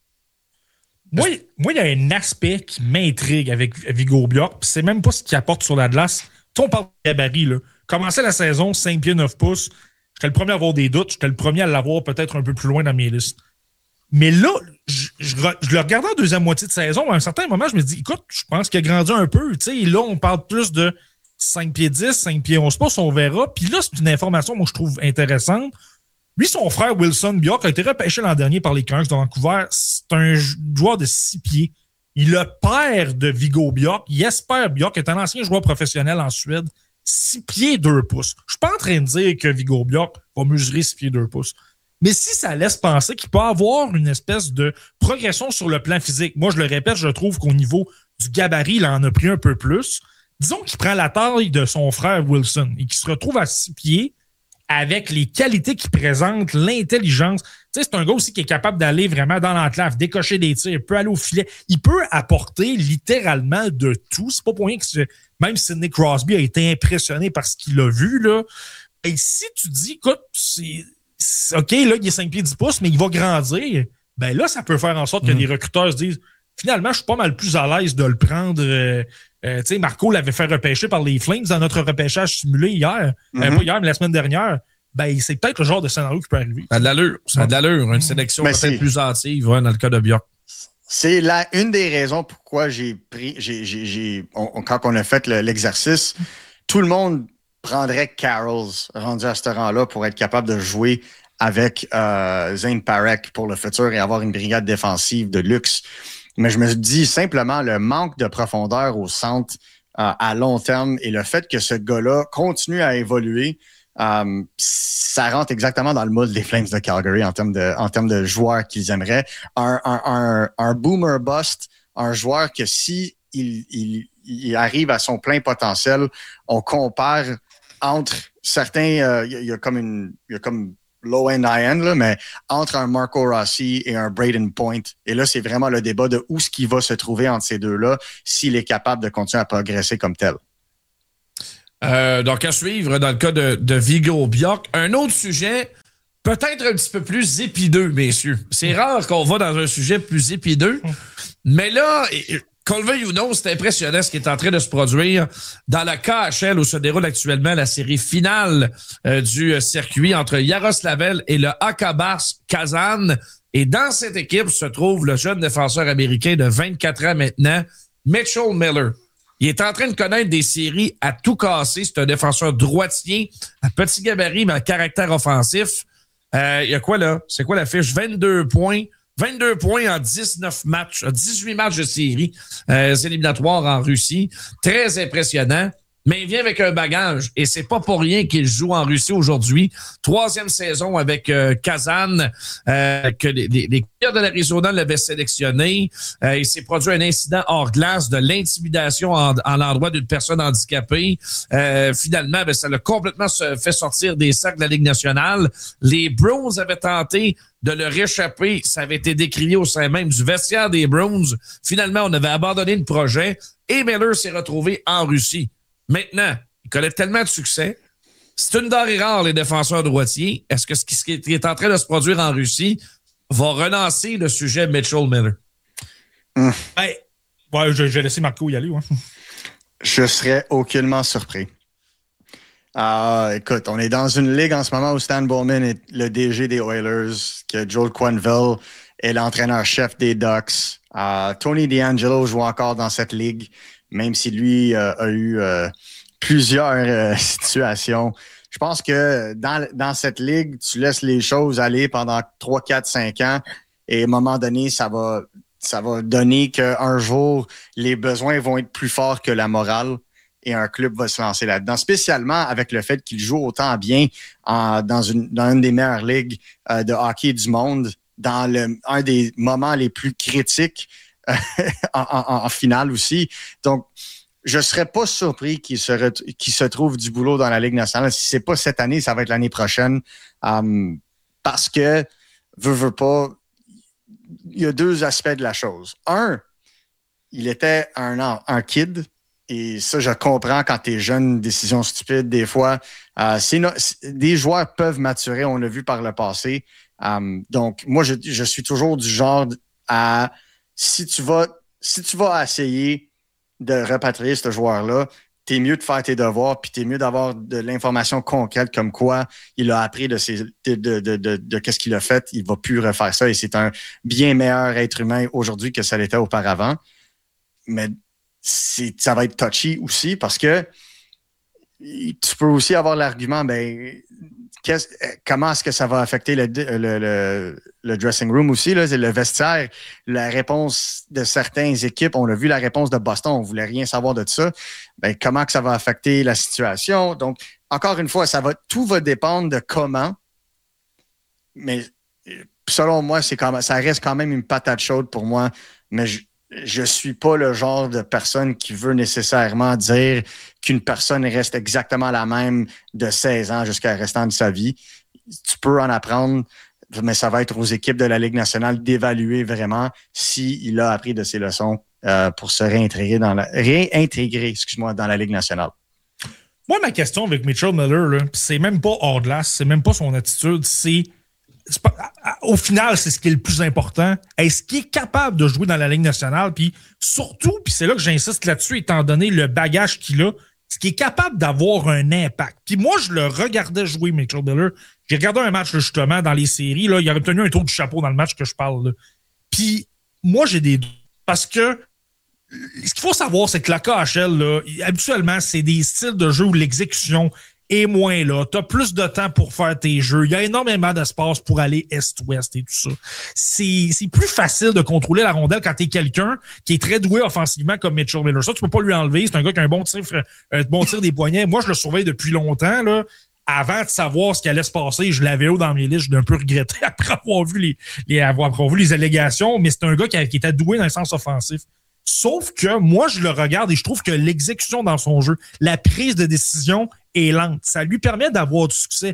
Moi, moi, il y a un aspect qui m'intrigue avec Viggo Bjork, puis c'est même pas ce qu'il apporte sur la glace. Tu on parle de gabarit, là. Commencer la saison, cinq pieds neuf pouces, j'étais le premier à avoir des doutes, j'étais le premier à l'avoir peut-être un peu plus loin dans mes listes. Mais là, je, je, je le regardais en deuxième moitié de saison, à un certain moment, je me dis, écoute, je pense qu'il a grandi un peu. Tu sais, là, on parle plus de cinq pieds dix, cinq pieds onze pouces, on verra. Puis là, c'est une information, moi, je trouve intéressante. Lui, son frère Wilson Bjork a été repêché l'an dernier par les Canucks de Vancouver. C'est un joueur de six pieds. Il est le père de Viggo Bjork. Jesper Bjork est un ancien joueur professionnel en Suède. six pieds deux pouces. Je suis pas en train de dire que Viggo Bjork va mesurer six pieds deux pouces. Mais si ça laisse penser qu'il peut avoir une espèce de progression sur le plan physique, moi, je le répète, je trouve qu'au niveau du gabarit, il en a pris un peu plus. Disons qu'il prend la taille de son frère Wilson et qu'il se retrouve à six pieds avec les qualités qu'il présente, l'intelligence. Tu sais, c'est un gars aussi qui est capable d'aller vraiment dans l'enclave, décocher des tirs, il peut aller au filet. Il peut apporter littéralement de tout. C'est pas pour rien que c'est, même Sidney Crosby a été impressionné par ce qu'il a vu, là. Et si tu dis, écoute, c'est, c'est OK, là, il est cinq pieds dix pouces, mais il va grandir, ben là, ça peut faire en sorte que mmh. les recruteurs se disent, finalement, je suis pas mal plus à l'aise de le prendre. Euh, euh, tu sais, Marco l'avait fait repêcher par les Flames dans notre repêchage simulé hier. Mm-hmm. Euh, pas hier, mais la semaine dernière. Ben, c'est peut-être le genre de scénario qui peut arriver. Ça a de l'allure. Ça a de l'allure. Une sélection mais peut-être c'est... plus hâtive, ouais, dans le cas de Bjork. C'est la, une des raisons pourquoi j'ai pris, j'ai, j'ai, j'ai, on, quand on a fait le, l'exercice, tout le monde prendrait Carols rendu à ce rang-là pour être capable de jouer avec euh, Zane Parekh pour le futur et avoir une brigade défensive de luxe. Mais je me dis simplement le manque de profondeur au centre euh, à long terme et le fait que ce gars-là continue à évoluer, euh, ça rentre exactement dans le moule des Flames de Calgary en termes de, en termes de joueurs qu'ils aimeraient. Un, un, un, un boomer bust, un joueur que si il, il, il arrive à son plein potentiel, on compare entre certains, euh, il y a comme une, il y a comme low-end, high-end, là, mais entre un Marco Rossi et un Braden Point. Et là, c'est vraiment le débat de où ce qui va se trouver entre ces deux-là s'il est capable de continuer à progresser comme tel. Euh, donc, à suivre dans le cas de, de Viggo Bjork. Un autre sujet, peut-être un petit peu plus épideux, messieurs. C'est rare qu'on va dans un sujet plus épideux, mais là, qu'on le veuille ou non, c'est impressionnant ce qui est en train de se produire dans la K H L où se déroule actuellement la série finale euh, du circuit entre Yaroslavl et le A K Bars Kazan. Et dans cette équipe se trouve le jeune défenseur américain de vingt-quatre ans maintenant, Mitchell Miller. Il est en train de connaître des séries à tout casser. C'est un défenseur droitier, à petit gabarit, mais à caractère offensif. Euh, il y a quoi là? C'est quoi la fiche? vingt-deux points. vingt-deux points en dix-neuf matchs, dix-huit matchs de séries euh, éliminatoires en Russie. Très impressionnant. Mais il vient avec un bagage et c'est pas pour rien qu'il joue en Russie aujourd'hui. Troisième saison avec euh, Kazan, euh, que les, les, les Coyotes de l'Arizona l'avaient sélectionné. Euh, il s'est produit un incident hors glace de l'intimidation en, en l'endroit d'une personne handicapée. Euh, finalement, ben, ça l'a complètement fait sortir des sacs de la Ligue nationale. Les Bruins avaient tenté de le réchapper. Ça avait été décrié au sein même du vestiaire des Bruins. Finalement, on avait abandonné le projet et Miller s'est retrouvé en Russie. Maintenant, il connaît tellement de succès. C'est une denrée rare, les défenseurs droitiers. Est-ce que ce qui est en train de se produire en Russie va relancer le sujet Mitchell Miller? Mmh. Ben, ouais, je, je vais laisser Marco y aller. Ouais. Je serais aucunement surpris. Ah, écoute, on est dans une ligue en ce moment où Stan Bowman est le D G des Oilers, que Joel Quenneville est l'entraîneur-chef des Ducks. Uh, Tony DeAngelo joue encore dans cette ligue, même si lui euh, a eu euh, plusieurs euh, situations. Je pense que dans, dans cette ligue, tu laisses les choses aller pendant trois, quatre, cinq ans et à un moment donné, ça va, ça va donner qu'un jour, les besoins vont être plus forts que la morale et un club va se lancer là-dedans, spécialement avec le fait qu'il joue autant bien en, dans, une, dans une des meilleures ligues euh, de hockey du monde, dans le, un des moments les plus critiques euh, en, en, en finale aussi. Donc, je ne serais pas surpris qu'il se, ret- qu'il se trouve du boulot dans la Ligue nationale. Si ce n'est pas cette année, ça va être l'année prochaine. Um, parce que, veux, veux pas, il y a deux aspects de la chose. Un, il était un, un kid. Et ça, je comprends quand tu es jeune, décision stupide, des fois. Euh, c'est no- des joueurs peuvent maturer, on l'a vu par le passé. Um, donc, moi, je, je suis toujours du genre à, si tu vas, si tu vas essayer de repatrier ce joueur-là, t'es mieux de faire tes devoirs, puis t'es mieux d'avoir de l'information concrète comme quoi il a appris de ses, de, de, de, de, de qu'est-ce qu'il a fait, il va plus refaire ça, et c'est un bien meilleur être humain aujourd'hui que ça l'était auparavant. Mais c'est, ça va être touchy aussi parce que tu peux aussi avoir l'argument, ben, qu'est-ce, comment est-ce que ça va affecter le, le, le, le dressing room aussi, là, le vestiaire, la réponse de certaines équipes, on a vu la réponse de Boston, on ne voulait rien savoir de ça. Ben, comment que ça va affecter la situation? Donc, encore une fois, ça va, tout va dépendre de comment, mais selon moi, c'est quand même, ça reste quand même une patate chaude pour moi, mais je Je suis pas le genre de personne qui veut nécessairement dire qu'une personne reste exactement la même de seize ans jusqu'à le restant de sa vie. Tu peux en apprendre, mais ça va être aux équipes de la Ligue nationale d'évaluer vraiment s'il a appris de ses leçons euh, pour se réintégrer dans la réintégrer, excuse-moi, dans la Ligue nationale. Moi, ma question avec Mitchell Miller, là, c'est même pas hors glace, c'est même pas son attitude, c'est Pas, au final, c'est ce qui est le plus important. Est-ce qu'il est capable de jouer dans la Ligue nationale? Puis surtout, puis c'est là que j'insiste là-dessus, étant donné le bagage qu'il a, est-ce qu'il est capable d'avoir un impact? Puis moi, je le regardais jouer, Mitchell Miller. J'ai regardé un match, là, justement, dans les séries. Là, il a obtenu un tour du chapeau dans le match que je parle. Là. Puis moi, j'ai des doutes. Parce que ce qu'il faut savoir, c'est que la K H L, là, habituellement, c'est des styles de jeu où l'exécution et moins là. Tu as plus de temps pour faire tes jeux. Il y a énormément d'espace pour aller est-ouest et tout ça. C'est, c'est plus facile de contrôler la rondelle quand tu es quelqu'un qui est très doué offensivement comme Mitchell Miller. Ça, tu peux pas lui enlever. C'est un gars qui a un bon tir, un bon tir des poignets. Moi, je le surveille depuis longtemps, là. Avant de savoir ce qui allait se passer, je l'avais haut dans mes listes. Je l'ai un peu regretté après avoir vu les, les, avoir vu les allégations. Mais c'est un gars qui, a, qui était doué dans le sens offensif. Sauf que moi, je le regarde et je trouve que l'exécution dans son jeu, la prise de décision est lente. Ça lui permet d'avoir du succès.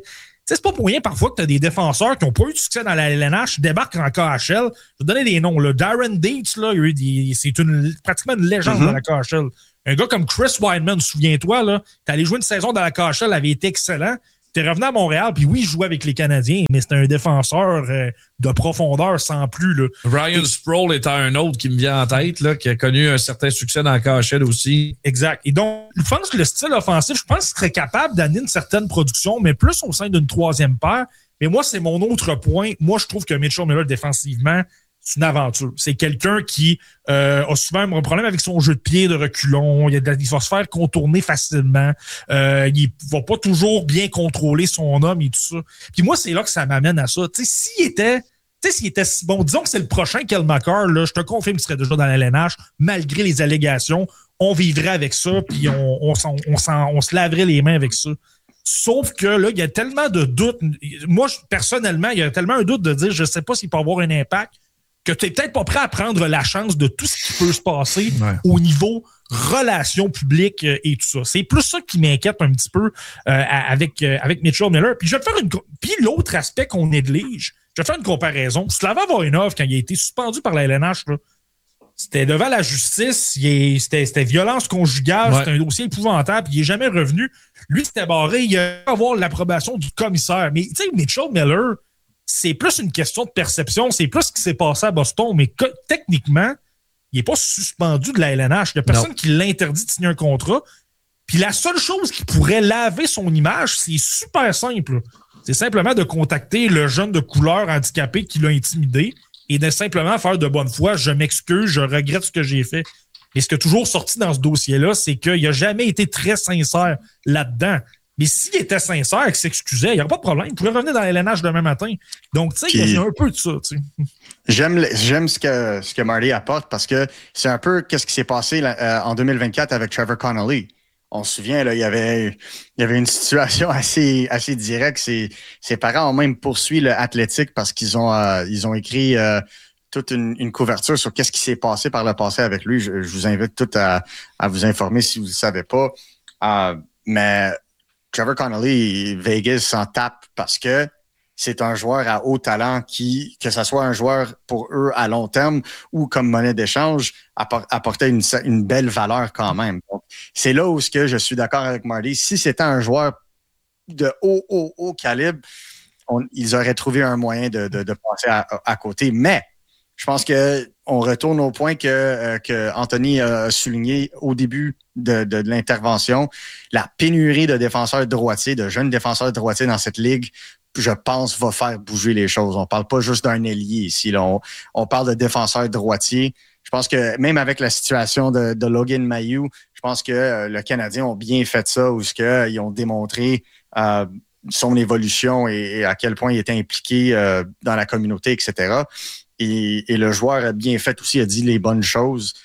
c'est pas pour rien parfois que tu as des défenseurs qui n'ont pas eu de succès dans la L N H, débarquent en K H L. Je vais vous donner des noms. Là. Darren Dietz, là, il a eu des, c'est une, pratiquement une légende mm-hmm. de la K H L. Un gars comme Chris Wideman, souviens-toi, là, t'es allé jouer une saison dans la K H L, avait été excellent. T'es revenu à Montréal, puis oui, il jouait avec les Canadiens, mais c'était un défenseur euh, de profondeur sans plus. Là. Ryan Et, Sproul était un autre qui me vient en tête, là, qui a connu un certain succès dans la K H L aussi. Exact. Et donc, je pense que le style offensif, je pense qu'il serait capable d'amener une certaine production, mais plus au sein d'une troisième paire. Mais moi, c'est mon autre point. Moi, je trouve que Mitchell Miller, défensivement, c'est une aventure. C'est quelqu'un qui euh, a souvent un problème avec son jeu de pied de reculon. Il, a de, il va se faire contourner facilement. Euh, il va pas toujours bien contrôler son homme et tout ça. Puis moi, c'est là que ça m'amène à ça. Tu sais, s'il était... Tu sais, s'il était si bon, disons que c'est le prochain Kel McCarr, là, je te confirme qu'il serait déjà dans la L N H, malgré les allégations. On vivrait avec ça, puis on, on, on, on, on se laverait les mains avec ça. Sauf que là, il y a tellement de doutes. Moi, personnellement, il y a tellement un doute de dire je sais pas s'il peut avoir un impact, que tu n'es peut-être pas prêt à prendre la chance de tout ce qui peut se passer ouais. au niveau relations publiques et tout ça. C'est plus ça qui m'inquiète un petit peu euh, avec, euh, avec Mitchell Miller. Puis je vais te faire une. Puis l'autre aspect qu'on néglige, je vais te faire une comparaison. Slava Voinov, quand il a été suspendu par la L N H, là, c'était devant la justice, il est, c'était, c'était violence conjugale, ouais. c'était un dossier épouvantable, puis il n'est jamais revenu. Lui, c'était barré, il a avoir l'approbation du commissaire. Mais tu sais, Mitchell Miller, c'est plus une question de perception, c'est plus ce qui s'est passé à Boston, mais que, techniquement, il n'est pas suspendu de la L N H. Il n'y a personne non. qui l'interdit de signer un contrat. Puis la seule chose qui pourrait laver son image, c'est super simple. C'est simplement de contacter le jeune de couleur handicapé qui l'a intimidé et de simplement faire de bonne foi, je m'excuse, je regrette ce que j'ai fait. Et ce qui est toujours sorti dans ce dossier-là, c'est qu'il n'a jamais été très sincère là-dedans. Mais s'il était sincère et qu'il s'excusait, il n'y aurait pas de problème. Il pourrait revenir dans la L N H demain matin. Donc, tu sais, il y a un peu de ça. Tu sais. J'aime, j'aime ce que, ce que Marty apporte parce que c'est un peu qu'est-ce qui s'est passé là, euh, en deux mille vingt-quatre avec Trevor Connolly. On se souvient, là, il y avait, il y avait une situation assez, assez directe. Ses, ses parents ont même poursuivi l'Athletic parce qu'ils ont, euh, ils ont écrit euh, toute une, une couverture sur qu'est-ce qui s'est passé par le passé avec lui. Je, je vous invite tous à, à vous informer si vous ne le savez pas. Euh, mais Trevor Connolly, Vegas s'en tape parce que c'est un joueur à haut talent qui, que ce soit un joueur pour eux à long terme ou comme monnaie d'échange, apportait une, une belle valeur quand même. Donc, c'est là où ce que je suis d'accord avec Marty. Si c'était un joueur de haut, haut, haut calibre, on, ils auraient trouvé un moyen de, de, de passer à, à côté. Mais je pense que on retourne au point que, euh, que Anthony a souligné au début de, de, de l'intervention. La pénurie de défenseurs droitiers, de jeunes défenseurs droitiers dans cette ligue, je pense, va faire bouger les choses. On parle pas juste d'un ailier ici. Là. On, on parle de défenseurs droitiers. Je pense que même avec la situation de, de Logan Mailloux, je pense que euh, le Canadien ont bien fait ça, où ce que, ils ont démontré euh, son évolution et, et à quel point il était impliqué euh, dans la communauté, et cetera. Et, et le joueur a bien fait aussi, a dit les bonnes choses.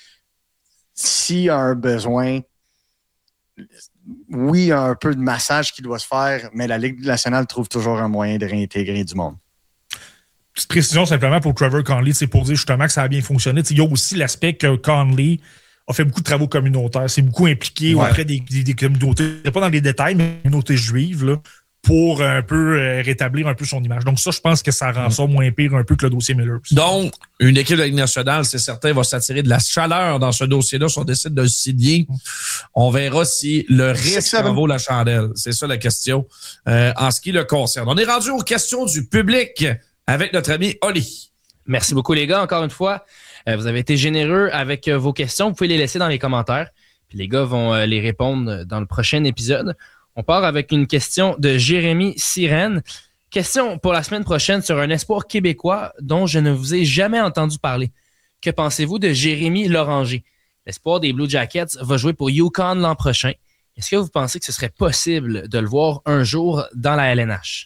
S'il y a un besoin, oui, il y a un peu de massage qui doit se faire, mais la Ligue nationale trouve toujours un moyen de réintégrer du monde. Petite précision simplement pour Trevor Connolly, c'est pour dire justement que ça a bien fonctionné. T'sais, il y a aussi l'aspect que Connolly a fait beaucoup de travaux communautaires, c'est beaucoup impliqué ouais. auprès des, des, des communautés, pas dans les détails, mais des communautés juives, là, pour un peu euh, rétablir un peu son image. Donc ça, je pense que ça rend ça moins pire un peu que le dossier Miller. Donc, une équipe de la Ligue nationale, c'est certain, va s'attirer de la chaleur dans ce dossier-là si on décide de le signer. On verra si le risque en vaut la chandelle. C'est ça la question euh, en ce qui le concerne. On est rendu aux questions du public avec notre ami Oli. Merci beaucoup les gars, encore une fois. Euh, vous avez été généreux avec euh, vos questions. Vous pouvez les laisser dans les commentaires. Puis les gars vont euh, les répondre dans le prochain épisode. On part avec une question de Jérémy Sirène. Question pour la semaine prochaine sur un espoir québécois dont je ne vous ai jamais entendu parler. Que pensez-vous de Jérémy Loranger? L'espoir des Blue Jackets va jouer pour Yukon l'an prochain. Est-ce que vous pensez que ce serait possible de le voir un jour dans la L N H?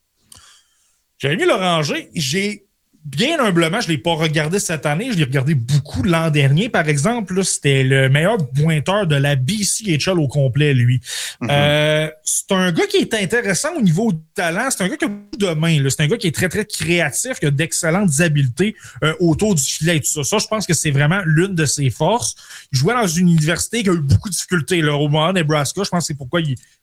Jérémy Loranger, j'ai bien humblement, je ne l'ai pas regardé cette année. Je l'ai regardé beaucoup l'an dernier, par exemple. Là, c'était le meilleur pointeur de la B C H L au complet, lui. Mm-hmm. Euh, c'est un gars qui est intéressant au niveau du talent. C'est un gars qui a beaucoup de mains. Là. C'est un gars qui est très, très créatif, qui a d'excellentes habiletés euh, autour du filet et tout ça. Ça, je pense que c'est vraiment l'une de ses forces. Il jouait dans une université qui a eu beaucoup de difficultés. Là, au Omaha, Nebraska, je pense que c'est pourquoi il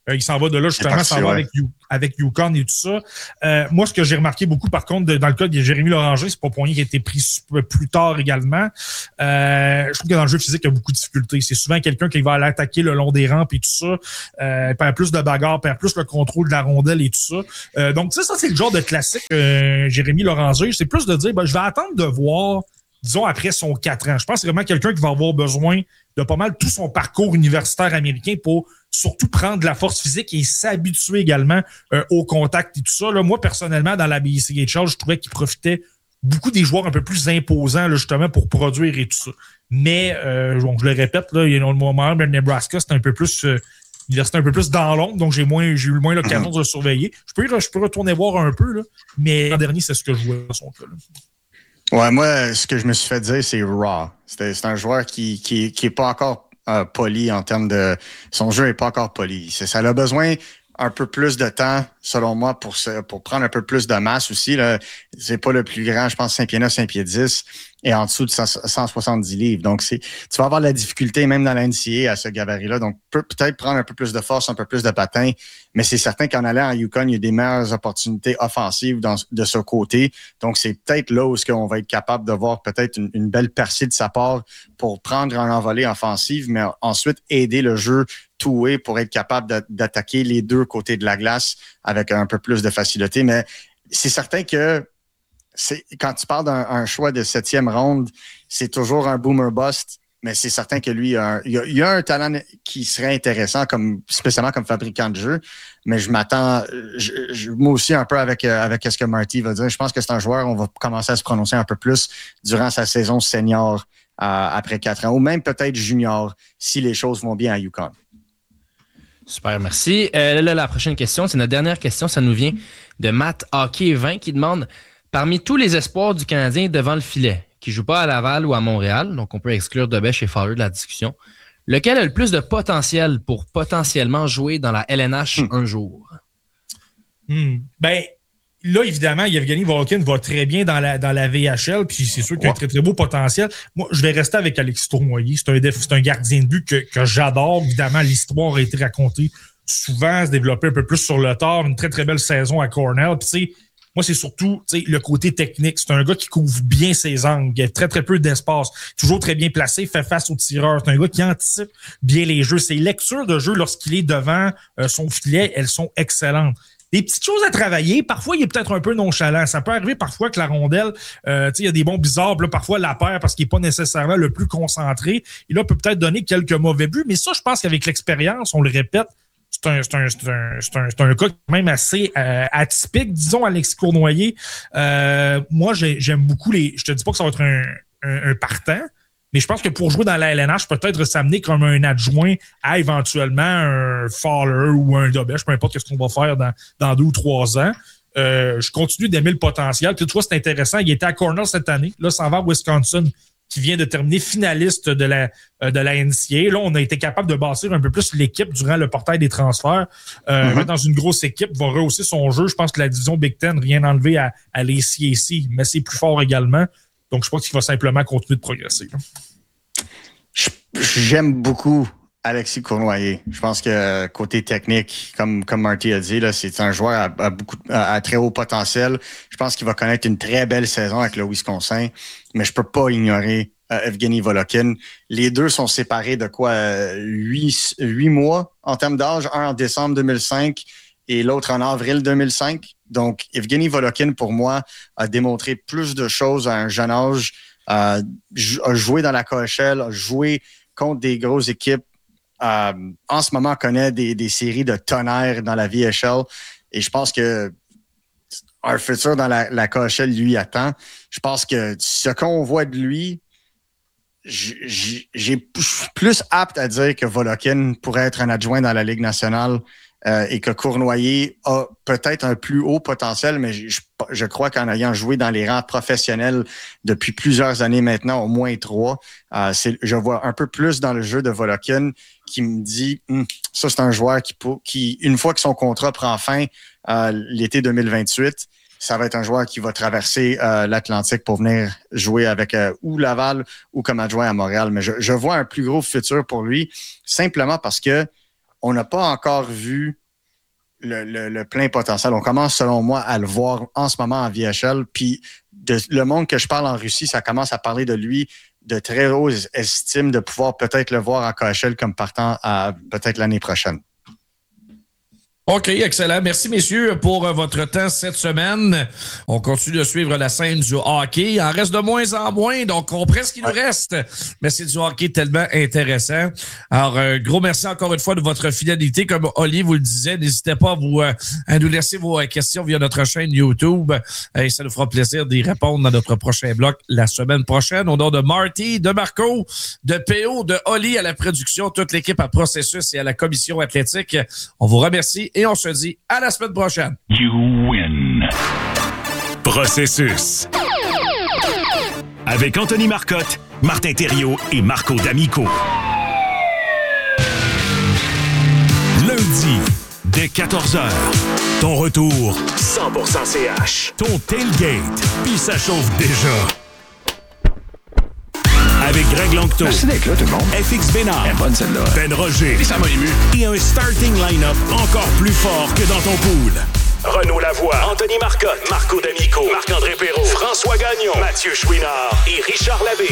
Euh, il s'en va de là, justement, s'en va ouais. avec, avec UConn et tout ça. Euh, moi, ce que j'ai remarqué beaucoup, par contre, de, dans le cas de Jérémy Loranger, c'est pas pour rien qu'il a été pris plus tard également. Euh, je trouve que dans le jeu physique, il y a beaucoup de difficultés. C'est souvent quelqu'un qui va aller attaquer le long des rampes et tout ça, euh, perd plus de bagarre, perd plus le contrôle de la rondelle et tout ça. Euh, donc, tu sais, ça, c'est le genre de classique euh, Jérémy Loranger. C'est plus de dire, ben, je vais attendre de voir, disons, après son quatre ans. Je pense que c'est vraiment quelqu'un qui va avoir besoin de pas mal tout son parcours universitaire américain pour surtout prendre de la force physique et s'habituer également euh, au contact et tout ça. Là, moi, personnellement, dans la B C H L, je trouvais qu'il profitait beaucoup des joueurs un peu plus imposants, là, justement, pour produire et tout ça. Mais, euh, bon, je le répète, là, il y a un moment, le Nebraska, c'était un peu plus... Euh, L'université un peu plus dans l'ombre, donc j'ai moins, j'ai eu moins l'occasion de le surveiller. Je peux, je peux retourner voir un peu, là, mais l'an dernier, c'est ce que je vois dans son cas. Là. Ouais, moi, ce que je me suis fait dire, c'est raw. C'est, c'est un joueur qui, qui, qui est pas encore euh, poli en termes de... Son jeu est pas encore poli. C'est, ça a besoin un peu plus de temps, selon moi, pour se, pour prendre un peu plus de masse aussi. Là. C'est pas le plus grand, je pense, cinq pieds neuf, cinq pieds dix. Et en dessous de cent soixante-dix livres. Donc, c'est, tu vas avoir de la difficulté, même dans la N C A A, à ce gabarit-là. Donc, peut, peut-être prendre un peu plus de force, un peu plus de patin. Mais c'est certain qu'en allant à UConn, il y a des meilleures opportunités offensives dans, de ce côté. Donc, c'est peut-être là où on va être capable de voir peut-être une, une belle percée de sa part pour prendre un envolée offensive, mais ensuite aider le jeu two-way pour être capable de, d'attaquer les deux côtés de la glace avec un peu plus de facilité. Mais c'est certain que c'est, quand tu parles d'un un choix de septième ronde, c'est toujours un boomer bust, mais c'est certain que lui, il a, un, il a, il a un talent qui serait intéressant, comme, spécialement comme fabricant de jeu, mais je m'attends, je, je, moi aussi, un peu avec, avec ce que Marty va dire. Je pense que c'est un joueur, on va commencer à se prononcer un peu plus durant sa saison senior euh, après quatre ans, ou même peut-être junior, si les choses vont bien à UConn. Super, merci. Euh, là, la prochaine question, c'est notre dernière question. Ça nous vient de Matt Hockey vingt qui demande: parmi tous les espoirs du Canadien devant le filet, qui ne jouent pas à Laval ou à Montréal, donc on peut exclure Debèche et Fowler de la discussion, lequel a le plus de potentiel pour potentiellement jouer dans la L N H hmm. un jour? Hmm. Ben, là, évidemment, Yevgeny Volkin va très bien dans la, dans la V H L, puis c'est sûr qu'il a un très, très beau potentiel. Moi, je vais rester avec Alexis Tournoyer. C'est un, def, c'est un gardien de but que, que j'adore. Évidemment, l'histoire a été racontée souvent, se développer un peu plus sur le tard. Une très, très belle saison à Cornell. Puis, tu sais, moi, c'est surtout le côté technique. C'est un gars qui couvre bien ses angles. Il a très, très peu d'espace. Toujours très bien placé, fait face aux tireurs. C'est un gars qui anticipe bien les jeux. Ses lectures de jeu lorsqu'il est devant euh, son filet, elles sont excellentes. Des petites choses à travailler. Parfois, il est peut-être un peu nonchalant. Ça peut arriver parfois que la rondelle, euh, tu sais, il y a des bons bizarres. Là, parfois, la perd parce qu'il n'est pas nécessairement le plus concentré. Et là, peut peut-être donner quelques mauvais buts. Mais ça, je pense qu'avec l'expérience, on le répète, c'est un, c'est un, c'est un, c'est un, c'est un cas même assez euh, atypique, disons, Alexis Cournoyer. Euh, moi, j'ai, j'aime beaucoup les... Je te dis pas que ça va être un, un, un partant, mais je pense que pour jouer dans la L N H, peut-être s'amener comme un adjoint à éventuellement un Fowler ou un Debèche, peu importe ce qu'on va faire dans, dans deux ou trois ans. Euh, je continue d'aimer le potentiel. Puis, tu vois, c'est intéressant. Il était à Cornell cette année. Là, ça va à Wisconsin, qui vient de terminer finaliste de la, euh, de la N C A A. Là, on a été capable de bâtir un peu plus l'équipe durant le portail des transferts. Euh, mm-hmm. Dans une grosse équipe, va rehausser son jeu. Je pense que la division Big Ten, rien enlevé à, à l'A C A C, mais c'est plus fort également. Donc, je pense qu'il va simplement continuer de progresser. J'aime beaucoup Alexis Cournoyer. Je pense que côté technique, comme, comme Marty a dit, là, c'est un joueur à, à, beaucoup, à, à très haut potentiel. Je pense qu'il va connaître une très belle saison avec le Wisconsin, mais je peux pas ignorer euh, Evgeny Volokhin. Les deux sont séparés de quoi? Euh, huit, huit mois en termes d'âge, un en décembre deux mille cinq et l'autre en avril deux mille cinq. Donc, Evgeny Volokhin, pour moi, a démontré plus de choses à un jeune âge, euh, a joué dans la K H L, a joué contre des grosses équipes. Euh, en ce moment, on connaît des, des séries de tonnerre dans la V H L et je pense que un futur dans la, la K H L lui attend. Je pense que ce qu'on voit de lui, j'ai, j'ai plus apte à dire que Volokhin pourrait être un adjoint dans la Ligue nationale euh, et que Cournoyer a peut-être un plus haut potentiel, mais je, je crois qu'en ayant joué dans les rangs professionnels depuis plusieurs années maintenant, au moins trois, euh, c'est, je vois un peu plus dans le jeu de Volokhin qui me dit hm, ça, c'est un joueur qui, qui, une fois que son contrat prend fin euh, l'été deux mille vingt-huit, ça va être un joueur qui va traverser euh, l'Atlantique pour venir jouer avec euh, ou Laval ou comme adjoint à Montréal. Mais je, je vois un plus gros futur pour lui, simplement parce que on n'a pas encore vu le, le, le plein potentiel. On commence, selon moi, à le voir en ce moment en V H L. Puis de, le monde que je parle en Russie, ça commence à parler de lui de très haute estime, de pouvoir peut-être le voir en K H L comme partant à peut-être l'année prochaine. OK, excellent. Merci, messieurs, pour euh, votre temps cette semaine. On continue de suivre la scène du hockey. Il en reste de moins en moins, donc on prend ce qu'il nous reste. Mais c'est du hockey tellement intéressant. Alors, euh, gros merci encore une fois de votre fidélité. Comme Oli vous le disait, n'hésitez pas à, vous, euh, à nous laisser vos euh, questions via notre chaîne YouTube. Et ça nous fera plaisir d'y répondre dans notre prochain bloc la semaine prochaine. Au nom de Marty, de Marco, de P O, de Oli à la production, toute l'équipe à Processus et à la commission athlétique, on vous remercie. Et on se dit à la semaine prochaine. You win. Processus. Avec Anthony Marcotte, Martin Thériault et Marco D'Amico. Lundi, dès quatorze heures, ton retour cent pour cent C H. Ton tailgate, puis ça chauffe déjà. Avec Greg Langto. Merci d'être là, tout le monde. F X Bénard. Elle est bonne, celle-là. Ben Roger. Puis ça m'a ému. Et un starting line-up encore plus fort que dans ton pool. Renaud Lavoie, Anthony Marcotte, Marco D'Amico, Marc-André Perrault, François Gagnon, Mathieu Chouinard et Richard Labbé.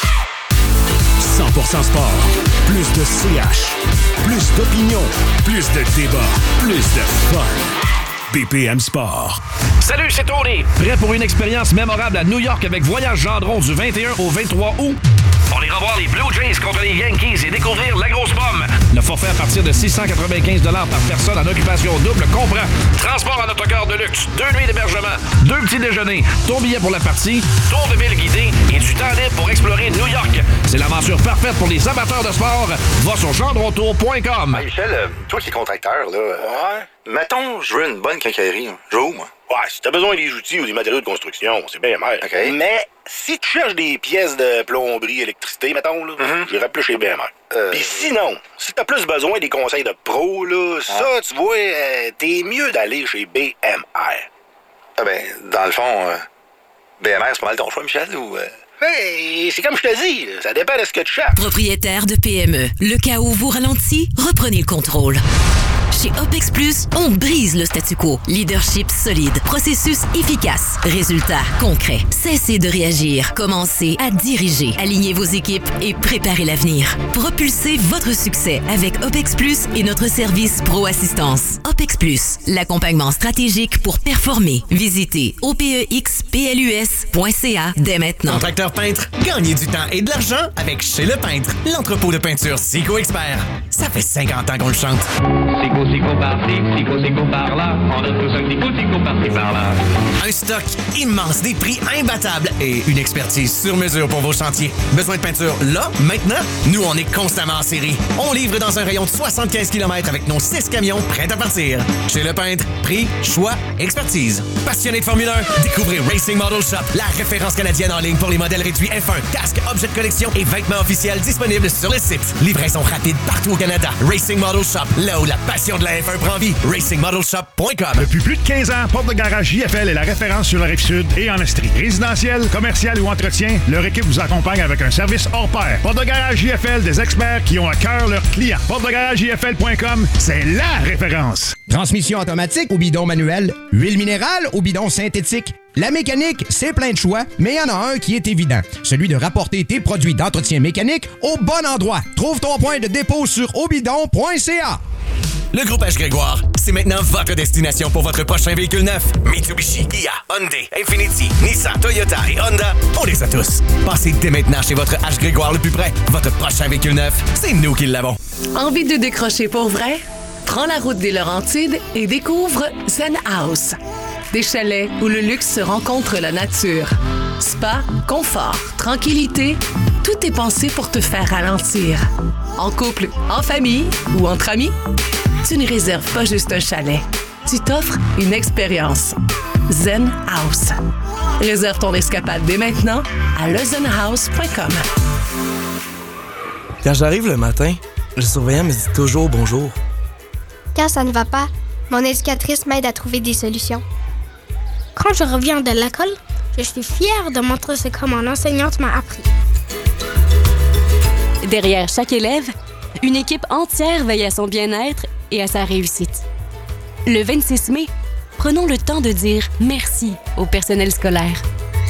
cent pour cent sport. Plus de C H. Plus d'opinion. Plus de débat. Plus de fun. B P M Sport. Salut, c'est Tony. Prêt pour une expérience mémorable à New York avec Voyage Gendron du vingt et un au vingt-trois août? On ira voir les Blue Jays contre les Yankees et découvrir la grosse pomme. Le forfait à partir de six cent quatre-vingt-quinze dollars par personne en occupation double comprend transport en autocar de luxe, deux nuits d'hébergement, deux petits déjeuners, ton billet pour la partie, tour de ville guidé et du temps libre pour explorer New York. C'est l'aventure parfaite pour les amateurs de sport. Va sur gendrontour point com. Hey Michel, euh, toi qui es contracteur, là... Ouais? Mettons, je veux une bonne quincaillerie. Je veux où, moi? Ouais, si t'as besoin des outils ou des matériaux de construction, c'est bien mal. OK. Mais si tu cherches des pièces de plomberie, électricité, mettons, là, mm-hmm. j'irais plus chez B M R. Euh... Puis sinon, si t'as plus besoin des conseils de pro, là, ah. ça, tu vois, euh, t'es mieux d'aller chez B M R. Ah ben, dans le fond, euh, B M R, c'est pas mal ton choix, Michel, ou... Euh... Hey, c'est comme je te dis, ça dépend de ce que tu cherches. Propriétaire de P M E, le cas où vous ralentit, reprenez le contrôle. Chez OPEX Plus, on brise le statu quo. Leadership solide, processus efficace, résultats concrets. Cessez de réagir, commencez à diriger. Alignez vos équipes et préparez l'avenir. Propulsez votre succès avec OPEX Plus et notre service Pro Assistance. OPEX Plus, l'accompagnement stratégique pour performer. Visitez O P E X P L U S point C A dès maintenant. Contracteur peintre, gagnez du temps et de l'argent avec Chez Le Peintre, l'entrepôt de peinture Sico Expert. Ça fait cinquante ans qu'on le chante. Sico, Sico par-ci, Sico, Sico par-là. On a tous un petit coup, Sico par-ci, par-là. Un stock immense, des prix imbattables et une expertise sur mesure pour vos chantiers. Besoin de peinture là, maintenant? Nous, on est constamment en série. On livre dans un rayon de soixante-quinze kilomètres avec nos six camions prêts à partir. Chez Le Peintre, prix, choix, expertise. Passionné de Formule un? Découvrez Racing Model Shop, la référence canadienne en ligne pour les modèles réduits F un, casques, objets de collection et vêtements officiels disponibles sur le site. Livraison rapide partout au Canada. Racing Model Shop, là où la passion de la F un prend vie. racing model shop point com. Depuis plus de quinze ans, Porte de Garage J F L est la référence sur la Rive-Sud et en Estrie. Résidentiel, commercial ou entretien, leur équipe vous accompagne avec un service hors pair. Porte de Garage J F L, des experts qui ont à cœur leurs clients. porte de garage J F L point com, c'est la référence. Transmission automatique ou bidon manuel, huile minérale ou bidon synthétique. La mécanique, c'est plein de choix, mais il y en a un qui est évident. Celui de rapporter tes produits d'entretien mécanique au bon endroit. Trouve ton point de dépôt sur obidon point c a. Le groupe H. Grégoire, c'est maintenant votre destination pour votre prochain véhicule neuf. Mitsubishi, Kia, Hyundai, Infiniti, Nissan, Toyota et Honda, on les a tous. Passez dès maintenant chez votre H. Grégoire le plus près. Votre prochain véhicule neuf, c'est nous qui l'avons. Envie de décrocher pour vrai? Prends la route des Laurentides et découvre Zen House. Des chalets où le luxe se rencontre la nature. Spa, confort, tranquillité, tout est pensé pour te faire ralentir. En couple, en famille ou entre amis, tu ne réserves pas juste un chalet. Tu t'offres une expérience. Zen House. Réserve ton escapade dès maintenant à le zen house point com. Quand j'arrive le matin, le surveillant me dit toujours bonjour. Quand ça ne va pas, mon éducatrice m'aide à trouver des solutions. Quand je reviens de l'école, je suis fière de montrer ce que mon enseignante m'a appris. Derrière chaque élève, Une équipe entière veille à son bien-être et à sa réussite. Le vingt-six mai, prenons le temps de dire merci au personnel scolaire.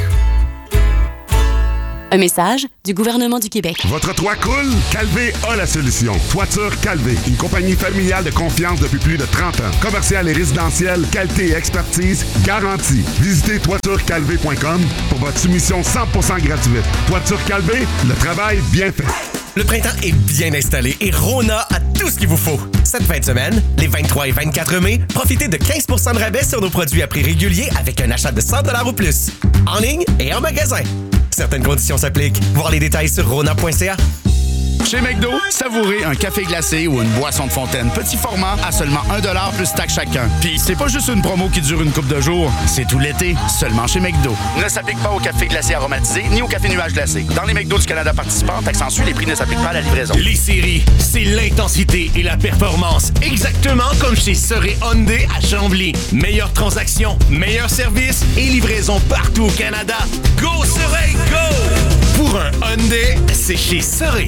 Un message du gouvernement du Québec. Votre toit coule? Calvé a la solution. Toiture Calvé, une compagnie familiale de confiance depuis plus de trente ans. Commercial et résidentiel, qualité et expertise garantie. Visitez toiture calvé point com pour votre soumission cent pour cent gratuite. Toiture Calvé, le travail bien fait. Le printemps est bien installé et Rona a tout ce qu'il vous faut. Cette fin de semaine, les vingt-trois et vingt-quatre mai, profitez de quinze pour cent de rabais sur nos produits à prix régulier avec un achat de cent dollars ou plus. En ligne et en magasin. Certaines conditions s'appliquent. Voir les détails sur rona point c a. Chez McDo, savourez un café glacé ou une boisson de fontaine petit format à seulement un dollar plus taxe chacun. Puis c'est pas juste une promo qui dure une couple de jours, c'est tout l'été, seulement chez McDo. Ne s'applique pas au café glacé aromatisé ni au café nuage glacé. Dans les McDo du Canada participants, taxe en Suisse, les prix ne s'appliquent pas à la livraison. Les séries, c'est l'intensité et la performance. Exactement comme chez Soré Hyundai à Chambly. Meilleure transaction, meilleur service et livraison partout au Canada. Go Soré, go! Pour un Hyundai, c'est chez Soré.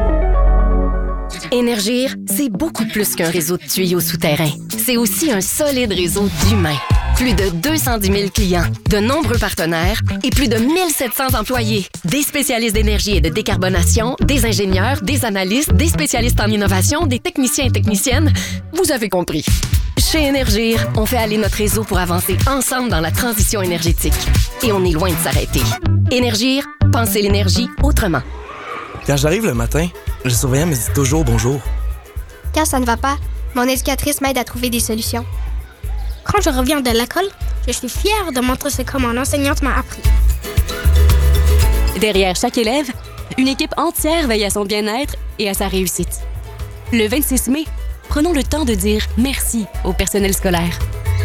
Énergir, c'est beaucoup plus qu'un réseau de tuyaux souterrains. C'est aussi un solide réseau d'humains. Plus de deux cent dix mille clients, de nombreux partenaires et plus de mille sept cents employés. Des spécialistes d'énergie et de décarbonation, des ingénieurs, des analystes, des spécialistes en innovation, des techniciens et techniciennes. Vous avez compris. Chez Énergir, on fait aller notre réseau pour avancer ensemble dans la transition énergétique. Et on est loin de s'arrêter. Énergir, pensez l'énergie autrement. Quand j'arrive le matin, le surveillant me dit toujours bonjour. Quand ça ne va pas, mon éducatrice m'aide à trouver des solutions. Quand je reviens de l'école, je suis fière de montrer ce que mon enseignante m'a appris. Derrière chaque élève, une équipe entière veille à son bien-être et à sa réussite. Le vingt-six mai, prenons le temps de dire merci au personnel scolaire.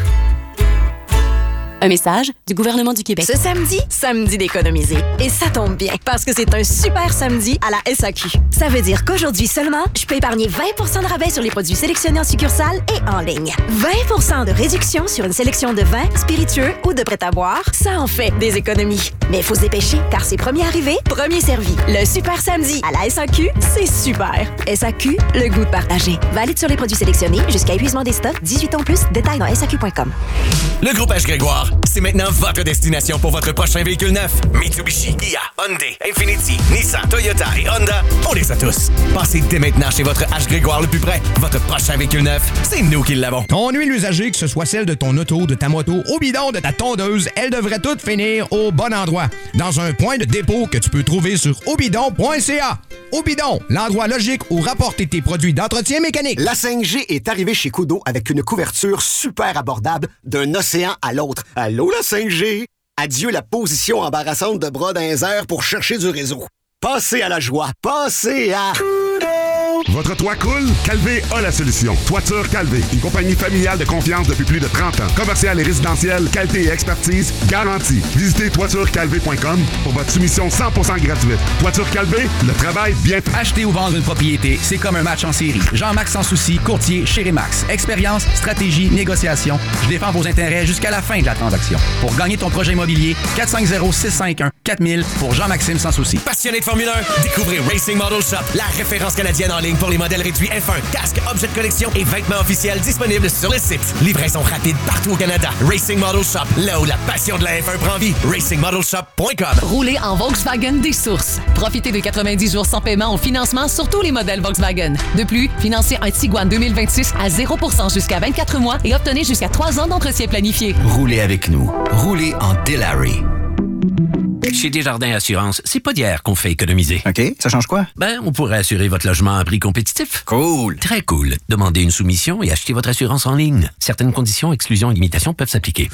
Un message du gouvernement du Québec. Ce samedi, samedi d'économiser. Et ça tombe bien, parce que c'est un super samedi à la S A Q. Ça veut dire qu'aujourd'hui seulement, je peux épargner vingt pour cent de rabais sur les produits sélectionnés en succursale et en ligne. vingt pour cent de réduction sur une sélection de vins, spiritueux ou de prêt-à-boire. Ça en fait des économies. Mais il faut se dépêcher, car c'est premier arrivé, premier servi. Le super samedi à la S A Q, c'est super. S A Q, le goût de partager. Valide sur les produits sélectionnés jusqu'à épuisement des stocks, dix-huit ans plus, détails dans S A Q point com. Le groupe H. Grégoire, c'est maintenant votre destination pour votre prochain véhicule neuf. Mitsubishi, Kia, Hyundai, Infiniti, Nissan, Toyota et Honda, on les a tous. Passez dès maintenant chez votre H. Grégoire le plus près. Votre prochain véhicule neuf, c'est nous qui l'avons. Ton huile usagée, que ce soit celle de ton auto, de ta moto, au bidon, de ta tondeuse, elle devrait toutes finir au bon endroit. Dans un point de dépôt que tu peux trouver sur obidon point c a. Obidon, l'endroit logique où rapporter tes produits d'entretien mécanique. La cinq G est arrivée chez Kudo avec une couverture super abordable d'un océan à l'autre. Allô, la cinq G? Adieu la position embarrassante de bras dans les airs pour chercher du réseau. Passez à la joie. Passez à... Votre toit coule? Calvé a la solution. Toiture Calvé, une compagnie familiale de confiance depuis plus de trente ans. Commercial et résidentiel, qualité et expertise garantie. Visitez toiture calvé point com pour votre soumission cent pour cent gratuite. Toiture Calvé, le travail bien fait. Acheter ou vendre une propriété, c'est comme un match en série. Jean-Max Sans Souci, courtier chez Remax. Expérience, stratégie, négociation. Je défends vos intérêts jusqu'à la fin de la transaction. Pour gagner ton projet immobilier, quatre cinq zéro, six cinq un, quatre mille pour Jean-Maxime Sans Souci. Passionné de Formule un, découvrez Racing Model Shop, la référence canadienne en ligne pour les modèles réduits F un, casques, objets de collection et vêtements officiels disponibles sur le site. Livraison rapide partout au Canada. Racing Model Shop, là où la passion de la F un prend vie. racing model shop point com. Roulez en Volkswagen des sources. Profitez de quatre-vingt-dix jours sans paiement au financement sur tous les modèles Volkswagen. De plus, financez un Tiguan deux mille vingt-six à zéro pour cent jusqu'à vingt-quatre mois et obtenez jusqu'à trois ans d'entretien planifié. Roulez avec nous. Roulez en Delary. Chez Desjardins Assurance, c'est pas d'hier qu'on fait économiser. OK, ça change quoi? Ben, on pourrait assurer votre logement à prix compétitif. Cool. Très cool. Demandez une soumission et achetez votre assurance en ligne. Certaines conditions, exclusions et limitations peuvent s'appliquer.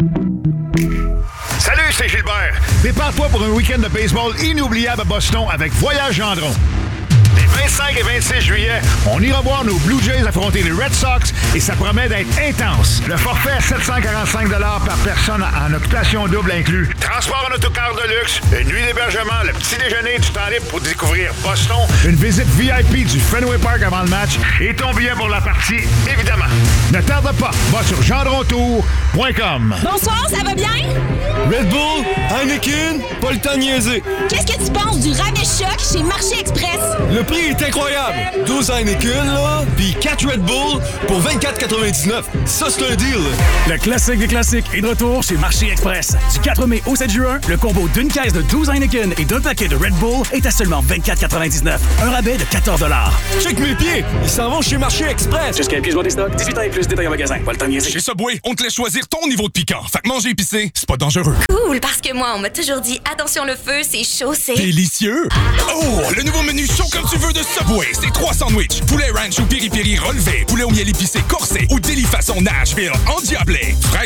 Salut, c'est Gilbert. Prépare-toi pour un week-end de baseball inoubliable à Boston avec Voyage Gendron. Les vingt-cinq et vingt-six juillet, on ira voir nos Blue Jays affronter les Red Sox et ça promet d'être intense. Le forfait à sept cent quarante-cinq dollars par personne en occupation double inclus. Transport en autocar de luxe, une nuit d'hébergement, le petit déjeuner du temps libre pour découvrir Boston, une visite V I P du Fenway Park avant le match et ton billet pour la partie, évidemment. Ne tarde pas, va sur gendrontour point com. Bonsoir, ça va bien? Red Bull, Heineken, pas le temps de niaiser. Qu'est-ce que tu penses du rabais choc chez Marché Express? Le prix est incroyable. douze Heineken, là, puis quatre Red Bull pour vingt-quatre quatre-vingt-dix-neuf. Ça, c'est un deal. Le classique des classiques est de retour chez Marché Express. Du quatre mai au sept juin, le combo d'une caisse de douze Heineken et d'un paquet de Red Bull est à seulement vingt-quatre quatre-vingt-dix-neuf. Un rabais de quatorze dollars. Check mes pieds. Ils s'en vont chez Marché Express. Jusqu'à un pied, je vois des stocks. dix-huit ans et plus, détail en magasin. Pas le temps de niaiser. Chez Subway, on te laisse choisir ton niveau de piquant. Fait que manger épicé, c'est pas dangereux. Cool, parce que moi, on m'a toujours dit attention le feu, c'est chaud, c'est... Délicieux! Oh, le nouveau menu chaud comme tu veux de Subway, c'est trois sandwichs. Poulet ranch ou piri-piri relevé, poulet au miel épicé corsé ou délit façon Nashville endiablé. Fraîche